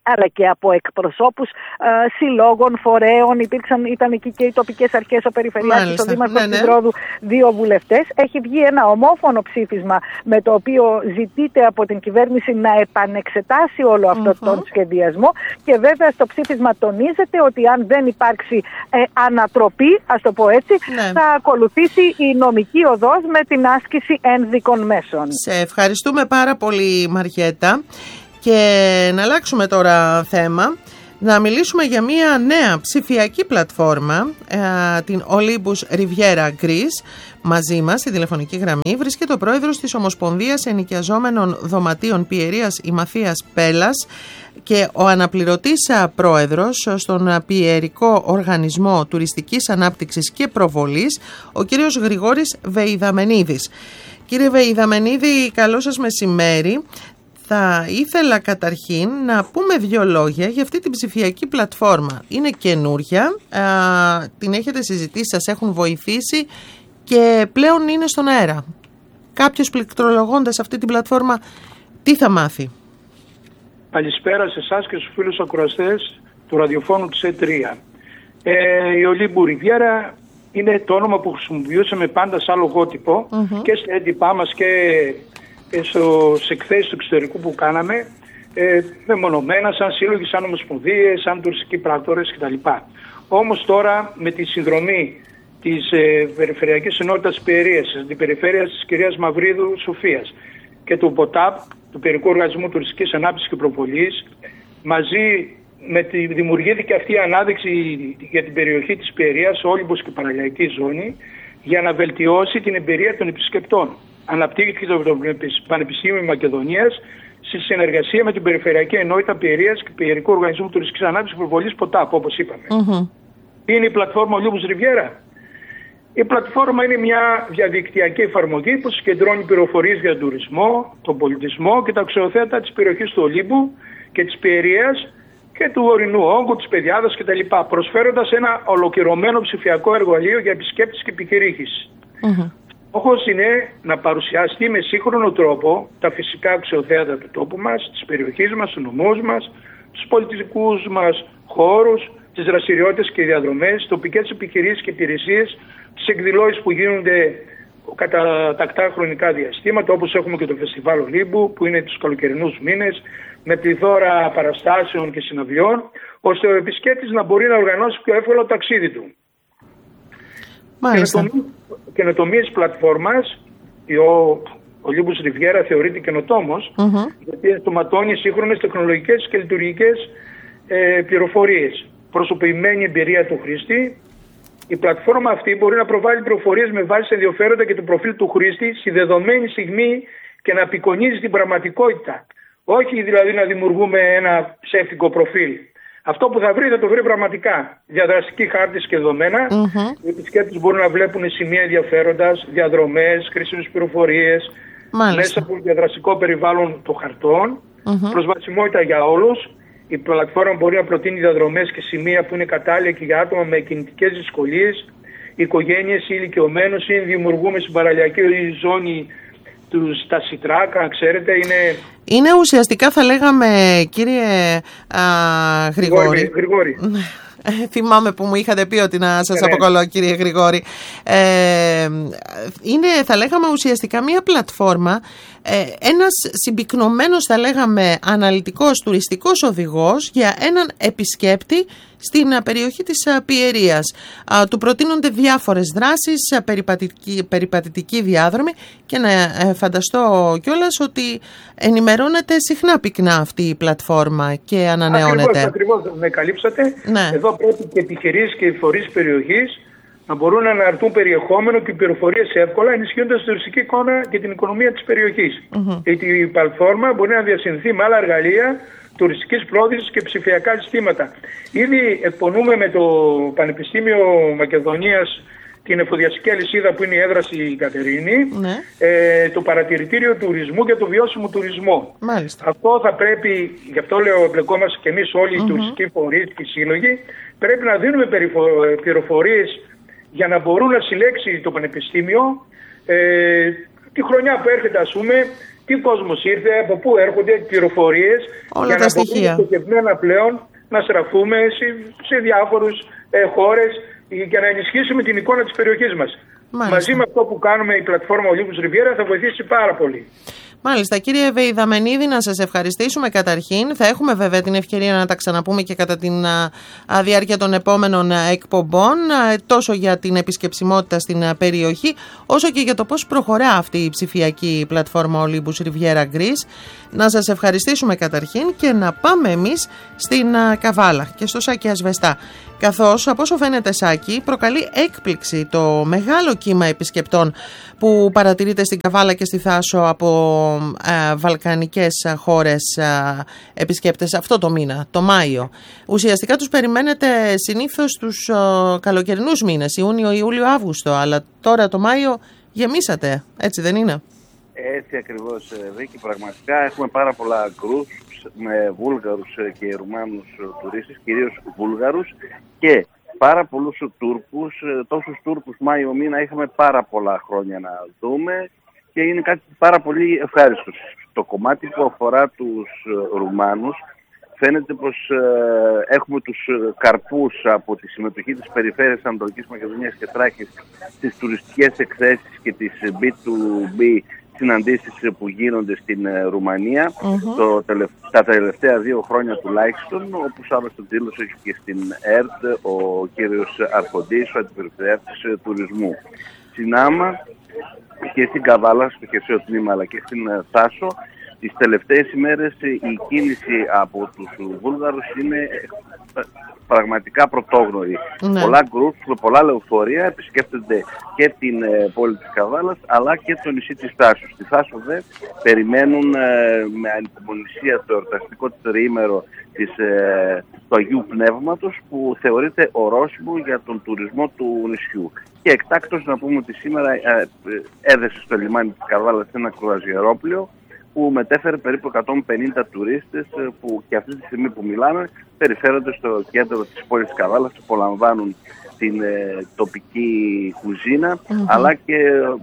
αλλά και από εκπροσώπους συλλόγων, φορέων. Ήταν εκεί και οι τοπικές αρχές, ο Περιφερειάρχης, ο Δήμαρχος της Ρόδου, 2 βουλευτές. Έχει βγει ένα ομόφωνο ψήφισμα με το οποίο ζητείται από την κυβέρνηση να επανεξετάσει όλο αυτό τον σχεδιασμό, και βέβαια στο ψήφισμα τονίζεται ότι αν δεν υπάρξει ανατροπή, ας το πω έτσι, θα ακολουθήσει η νομική οδός με την άσκηση ένδικων μέσων. Σε ευχαριστούμε πάρα πολύ, Μαριέτα. Και να αλλάξουμε τώρα θέμα, να μιλήσουμε για μια νέα ψηφιακή πλατφόρμα, την Olympus Riviera Greece. Μαζί μας στη τηλεφωνική γραμμή βρίσκεται ο πρόεδρος της Ομοσπονδίας Ενοικιαζόμενων Δωματίων Πιερίας Ημαθίας Πέλλας και ο αναπληρωτής πρόεδρος στον Πιερικό Οργανισμό Τουριστικής Ανάπτυξης και Προβολής, ο κύριος Γρηγόρης Βεϊδαμενίδης. Κύριε Βεϊδαμενίδη, καλό σας μεσημέρι. Θα ήθελα καταρχήν να πούμε 2 λόγια για αυτή την ψηφιακή πλατφόρμα. Είναι καινούρια, την έχετε συζητήσει, σας έχουν βοηθήσει και πλέον είναι στον αέρα. Κάποιος πληκτρολογώντας αυτή την πλατφόρμα, τι θα μάθει? Καλησπέρα σε εσάς και στους φίλους ακροατές του ραδιοφώνου της ΕΤΡΙΑ. Η Olympus Riviera είναι το όνομα που χρησιμοποιούσαμε πάντα σαν λογότυπο και στα έντυπά μας και στις εκθέσεις του εξωτερικού που κάναμε, μεμονωμένα, σαν σύλλογοι, σαν ομοσπονδίες, σαν τουριστικοί πράκτορες κτλ. Όμως τώρα με τη συνδρομή της Περιφερειακής Ενότητας της Πιερίας, της Αντιπεριφέρειας της κυρίας Μαυρίδου Σοφίας και του ΠΟΤΑΠ, του Πιερικού Οργανισμού Τουριστικής Ανάπτυξης και Προβολής, μαζί με τη δημιουργήθηκε αυτή η ανάδειξη για την περιοχή της Πιερίας, Όλυμπος και Παραλιακή Ζώνη, για να βελτιώσει την εμπειρία των επισκεπτών. Αναπτύχθηκε το Πανεπιστήμιο Μακεδονίας στη συνεργασία με την Περιφερειακή Ενότητα Πιερίας και Πιερικού Οργανισμού Τουριστικής Ανάπτυξης και Προβολής ΠΟΤΑΠ, όπως είπαμε. Τι είναι η πλατφόρμα Olympus Riviera? Η πλατφόρμα είναι μια διαδικτυακή εφαρμογή που συγκεντρώνει πληροφορίες για τον τουρισμό, τον πολιτισμό και τα αξιοθέατα της περιοχής του Ολύμπου και της Πιερίας και του ορεινού όγκου, της Πεδιάδας κτλ. Προσφέροντας ένα ολοκληρωμένο ψηφιακό εργαλείο για επισκέπτες και επιχειρήσεις. Στόχος είναι να παρουσιαστεί με σύγχρονο τρόπο τα φυσικά αξιοθέατα του τόπου μας, της περιοχής μας, του νομούς μας, τους πολιτιστικούς μας χώρους, τις δραστηριότητες και διαδρομές, τοπικές επιχειρήσεις και υπηρεσίες, τις εκδηλώσεις που γίνονται κατά τακτά χρονικά διαστήματα, όπως έχουμε και το Φεστιβάλ Ολύμπου που είναι τους καλοκαιρινούς μήνες, με πληθώρα παραστάσεων και συναυλιών, ώστε ο επισκέπτης να μπορεί να οργανώσει πιο εύκολα το ταξίδι του. Καινοτομίες της πλατφόρμας, ο Olympus Riviera θεωρείται καινοτόμος, γιατί ενσωματώνει σύγχρονες τεχνολογικές και λειτουργικές πληροφορίες. Προσωποποιημένη εμπειρία του χρήστη. Η πλατφόρμα αυτή μπορεί να προβάλλει πληροφορίες με βάση ενδιαφέροντα και το προφίλ του χρήστη στη δεδομένη στιγμή και να απεικονίζει την πραγματικότητα. Όχι δηλαδή να δημιουργούμε ένα ψεύτικο προφίλ. Αυτό που θα βρει θα το βρει πραγματικά. Διαδραστική χάρτης και δεδομένα. Οι επισκέπτες μπορούν να βλέπουν σημεία ενδιαφέροντας, διαδρομές, χρήσιμες πληροφορίες, μέσα από το διαδραστικό περιβάλλον των χαρτών. Προσβασιμότητα για όλους. Η πλατφόρμα μπορεί να προτείνει διαδρομές και σημεία που είναι κατάλληλα και για άτομα με κινητικές δυσκολίες, οικογένειες ή ηλικιωμένους, ή δημιουργούμε στην παραλιακή ζώνη τα σιτράκα, ξέρετε, είναι ουσιαστικά, θα λέγαμε, κύριε Γρηγόρη. Θυμάμαι που μου είχατε πει ότι να σας αποκαλώ, κύριε Γρηγόρη. Είναι, θα λέγαμε, ουσιαστικά μια πλατφόρμα, ένας συμπυκνωμένος, θα λέγαμε, αναλυτικός τουριστικός οδηγός για έναν επισκέπτη στην περιοχή της Πιερίας. Του προτείνονται διάφορες δράσεις, περιπατητικοί διάδρομοι, και να φανταστώ κιόλας ότι ενημερώνεται συχνά πυκνά αυτή η πλατφόρμα και ανανεώνεται. Ακριβώς, με καλύψατε. Εδώ πρέπει και επιχειρήσεις και οι φορείς περιοχής να μπορούν να αναρτούν περιεχόμενο και πληροφορίες εύκολα, ενισχύοντας την τουριστική εικόνα και την οικονομία της περιοχής. Η πλατφόρμα μπορεί να διασυνδεθεί με άλλα εργαλεία τουριστικής πρόθεσης και ψηφιακά συστήματα. Ήδη εκπονούμε με το Πανεπιστήμιο Μακεδονίας την εφοδιαστική αλυσίδα που είναι η έδρα στην Κατερίνη, το παρατηρητήριο τουρισμού και το βιώσιμο τουρισμό. Αυτό θα πρέπει, γι' αυτό λέω, εμπλεκόμαστε και εμείς όλοι οι τουριστικοί φορείς και οι σύλλογοι, πρέπει να δίνουμε πληροφορίες για να μπορούν να συλλέξει το Πανεπιστήμιο τη χρονιά που έρχεται, ας πούμε, τι κόσμος ήρθε, από πού έρχονται πληροφορίες, όλα τα στοιχεία. Να στοχευμένα πλέον να στραφούμε σε διάφορους χώρες για να ενισχύσουμε την εικόνα της περιοχής μας. Μάλιστα. Μαζί με αυτό που κάνουμε η πλατφόρμα Olympus Riviera θα βοηθήσει πάρα πολύ. Μάλιστα. Κύριε Βεϊδαμενίδη, να σας ευχαριστήσουμε καταρχήν. Θα έχουμε βέβαια την ευκαιρία να τα ξαναπούμε και κατά τη διάρκεια των επόμενων εκπομπών, τόσο για την επισκεψιμότητα στην περιοχή, όσο και για το πώς προχωρά αυτή η ψηφιακή πλατφόρμα Olympus Riviera Greece. Να σας ευχαριστήσουμε καταρχήν και να πάμε εμείς στην Καβάλα και στο Σάκη Ασβεστά. Καθώς, από όσο φαίνεται, Σάκη, προκαλεί έκπληξη το μεγάλο κύμα επισκεπτών που παρατηρείται στην Καβάλα και στη Θάσο από βαλκανικές χώρες επισκέπτες αυτό το μήνα, το Μάιο. Ουσιαστικά τους περιμένετε συνήθως τους καλοκαιρινούς μήνες, Ιούνιο, Ιούλιο, Αύγουστο, αλλά τώρα το Μάιο γεμίσατε, έτσι δεν είναι? Έτσι ακριβώς, Βίκη, πραγματικά έχουμε πάρα πολλά γκρουπ με Βούλγαρους και Ρουμάνους τουρίστες, κυρίως Βούλγαρους, και πάρα πολλούς Τούρκους. Τόσους Τούρκους Μάιο μήνα είχαμε πάρα πολλά χρόνια να δούμε και είναι κάτι πάρα πολύ ευχάριστο. Το κομμάτι που αφορά τους Ρουμάνους, φαίνεται πως έχουμε τους καρπούς από τη συμμετοχή της Περιφέρειας Ανατολικής Μακεδονίας και Θράκης στις τουριστικές εκθέσεις και τις B2B συναντήσεις που γίνονται στην Ρουμανία τα τελευταία 2 χρόνια τουλάχιστον, όπως άλλωστε δήλωσε και στην ΕΡΤ ο κύριος Αρχοντής, ο Αντιπεριφερειάρχης Τουρισμού. Στην Άμα και στην Καβάλα, στο χερσαίο τμήμα, αλλά και στην Θάσο, τις τελευταίες ημέρες η κίνηση από τους Βούλγαρους είναι πραγματικά πρωτόγνωρη. Ναι. Πολλά γκρουπ με πολλά λεωφορεία επισκέπτονται και την πόλη της Καβάλας αλλά και το νησί της Θάσου. Στη Θάσο δε περιμένουν με ανυπομονησία το εορταστικό τριήμερο του Αγίου Πνεύματος, που θεωρείται ορόσημο για τον τουρισμό του νησιού. Και εκτάκτως να πούμε ότι σήμερα έδεσε στο λιμάνι της Καβάλας ένα κρουαζιερόπλοιο που μετέφερε περίπου 150 τουρίστες που και αυτή τη στιγμή που μιλάμε περιφέρονται στο κέντρο της πόλης της Καβάλας, απολαμβάνουν την τοπική κουζίνα αλλά και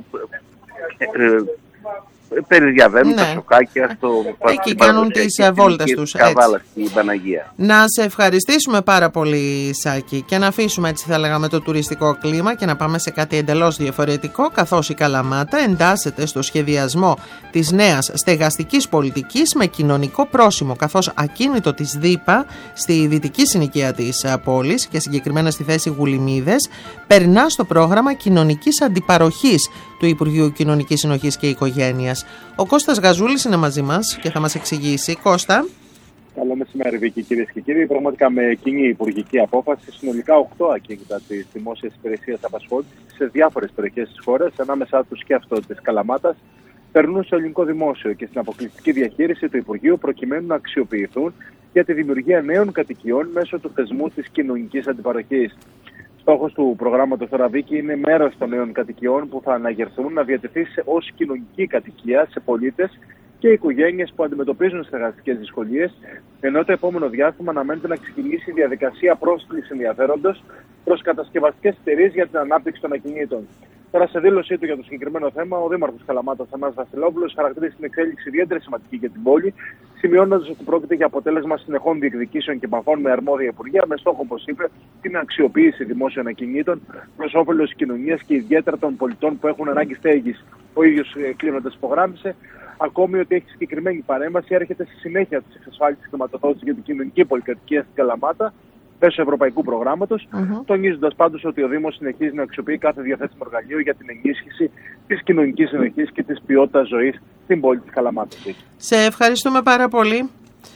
περιδιαβαίνουν τα σοκάκια στο εκεί κάνουν τις βόλτες τους. Καβάλα στην Παναγία. Να σε ευχαριστήσουμε πάρα πολύ, Σάκη, και να αφήσουμε, έτσι θα λέγαμε, το τουριστικό κλίμα και να πάμε σε κάτι εντελώς διαφορετικό, καθώς η Καλαμάτα εντάσσεται στο σχεδιασμό της νέας στεγαστικής πολιτικής με κοινωνικό πρόσημο, καθώς ακίνητο της ΔΥΠΑ στη δυτική συνοικία της πόλης και συγκεκριμένα στη θέση Γουλημίδες περνά στο πρόγραμμα κοινωνικής αντιπαροχής του Υπουργείου Κοινωνικής Συνοχής και Οικογένειας. Ο Κώστας Γαζούλης είναι μαζί μας και θα μας εξηγήσει. Κώστα. Καλό μεσημέρι, Βίκη, κυρίες και κύριοι. Πραγματικά με κοινή υπουργική απόφαση, συνολικά 8 ακίνητα της Δημόσιας Υπηρεσίας Απασχόλησης σε διάφορες περιοχές της χώρας, ανάμεσά τους και αυτό της Καλαμάτας, περνούν στο ελληνικό δημόσιο και στην αποκλειστική διαχείριση του Υπουργείου, προκειμένου να αξιοποιηθούν για τη δημιουργία νέων κατοικιών μέσω του θεσμού της κοινωνικής αντιπαροχής. Στόχος του προγράμματος τώρα, Βίκη, είναι μέρος των νέων κατοικιών που θα αναγερθούν να διατεθεί ως κοινωνική κατοικία σε πολίτες και οικογένειες που αντιμετωπίζουν στεγαστικές δυσκολίες, ενώ το επόμενο διάστημα αναμένεται να ξεκινήσει η διαδικασία πρόσκλησης ενδιαφέροντος προς κατασκευαστικές εταιρείες για την ανάπτυξη των ακινήτων. Τώρα, σε δήλωσή του για το συγκεκριμένο θέμα, ο Δήμαρχος Καλαμάτας, Θανάσης Βασιλόπουλος, χαρακτηρίζει την εξέλιξη ιδιαίτερα σημαντική για την πόλη, σημειώνοντας ότι πρόκειται για αποτέλεσμα συνεχών διεκδικήσεων και επαφών με αρμόδια υπουργεία, με στόχο, όπως είπε, την αξιοποίηση δημόσιων ακινήτων προς όφελος της κοινωνίας και ιδιαίτερα των πολιτών που έχουν ανάγκη στέγης. Ο ίδιος, κλείνοντας, υπογράμμισε ακόμη ότι έχει συγκεκριμένη παρέμβαση, έρχεται στη συνέχεια της εξασφάλισης χρηματοδότησης για την κοινωνική πολυκατοικία στην Καλαμάτα μέσω ευρωπαϊκού προγράμματος, τονίζοντας πάντως ότι ο Δήμος συνεχίζει να αξιοποιεί κάθε διαθέσιμο εργαλείο για την ενίσχυση της κοινωνικής συνοχής και της ποιότητας ζωής στην πόλη της Καλαμάτας. Σε ευχαριστούμε πάρα πολύ.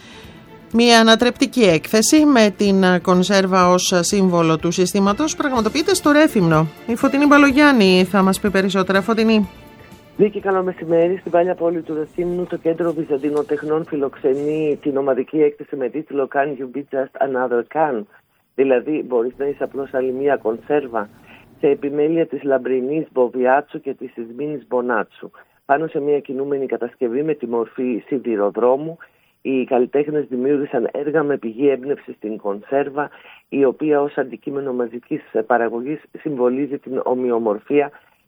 Μια ανατρεπτική έκθεση με την κονσέρβα ως σύμβολο του συστήματος πραγματοποιείται στο Ρέθυμνο. Η Φωτεινή Μπαλογιάννη θα μας πει περισσότερα. Φωτεινή. Βίκη, καλό μεσημέρι. Στην παλιά πόλη του Ρεθύμνου, το Κέντρο Βυζαντινών Τεχνών φιλοξενεί την ομαδική έκθεση με τίτλο Can you be just another can? Δηλαδή, μπορείς να είσαι απλώς άλλη μία κονσέρβα, σε επιμέλεια της λαμπρινής Μποβιάτσου και της Ισμήνης Μπονάτσου. Πάνω σε μια κινούμενη κατασκευή με τη μορφή σιδηροδρόμου, οι καλλιτέχνες δημιούργησαν έργα με πηγή έμπνευση στην κονσέρβα, η οποία ως αντικείμενο μαζικής παραγωγής συμβολίζει την ομοιομορφία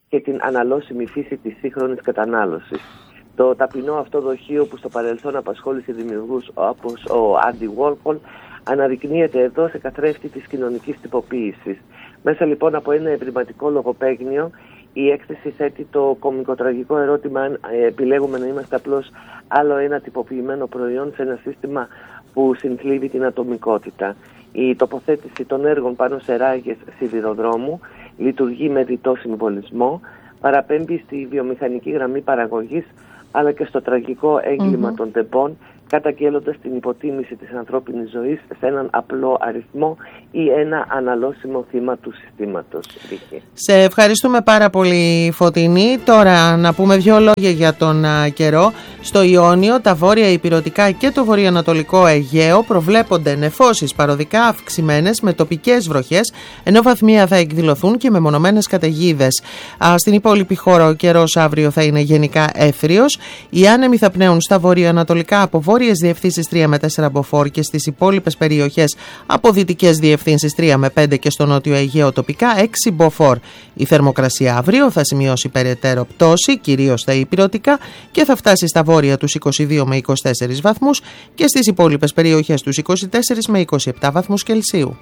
και την αναλώσιμη φύση της σύγχρονης κατανάλωσης. Το ταπεινό αυτό δοχείο που στο παρελθόν απασχόλησε δημιουργούς όπως ο Άντι Γουόρχολ αναδεικνύεται εδώ σε καθρέφτη της κοινωνικής τυποποίησης. Μέσα λοιπόν από ένα ευρηματικό λογοπαίγνιο, η έκθεση θέτει το κωμικοτραγικό ερώτημα αν επιλέγουμε να είμαστε απλώς άλλο ένα τυποποιημένο προϊόν σε ένα σύστημα που συνθλίβει την ατομικότητα. Η τοποθέτηση των έργων πάνω σε ράγες σιδηροδρόμου λειτουργεί με διτό συμβολισμό, παραπέμπει στη βιομηχανική γραμμή παραγωγής αλλά και στο τραγικό έγκλημα των τεμπών, καταγγέλλοντας την υποτίμηση της ανθρώπινης ζωής σε έναν απλό αριθμό ή ένα αναλώσιμο θύμα του συστήματος. Σε ευχαριστούμε πάρα πολύ, Φωτεινή. Τώρα να πούμε δύο λόγια για τον καιρό. Στο Ιόνιο, τα βόρεια ηπειρωτικά και το βορειοανατολικό Αιγαίο προβλέπονται νεφώσεις παροδικά αυξημένες με τοπικές βροχές, ενώ βαθμία θα εκδηλωθούν και μεμονωμένες καταιγίδες. Στην υπόλοιπη χώρα ο καιρός αύριο θα είναι γενικά έθριος. Οι άνεμοι θα πνέουν στα βορειοανατολικά από βόρειες διευθύνσεις 3 με 4 μποφόρ και στις υπόλοιπες περιοχές από δυτικές διευθύνσεις 3 με 5 και στο νότιο Αιγαίο τοπικά 6 μποφόρ. Η θερμοκρασία αύριο θα σημειώσει περαιτέρω πτώση, κυρίως στα ηπειρωτικά, και θα φτάσει στα βόρεια τους 22 με 24 βαθμούς και στις υπόλοιπες περιοχές τους 24 με 27 βαθμούς Κελσίου.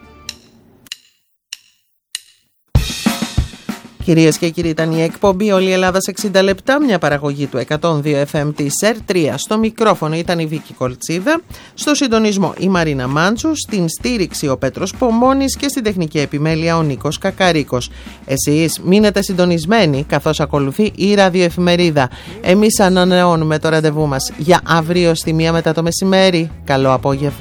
Κυρίες και κύριοι, ήταν η εκπομπή Όλη η Ελλάδα σε 60 λεπτά, μια παραγωγή του 102 FM της ΕΡΤ3. Στο μικρόφωνο ήταν η Βίκη Κολτσίδα, στο συντονισμό η Μαρίνα Μάντσου, στην στήριξη ο Πέτρος Πομώνης και στην τεχνική επιμέλεια ο Νίκος Κακαρίκος. Εσείς μείνετε συντονισμένοι καθώς ακολουθεί η ραδιοεφημερίδα. Εμείς ανανεώνουμε το ραντεβού μας για αύριο στη 1 μετά το μεσημέρι. Καλό απόγευμα.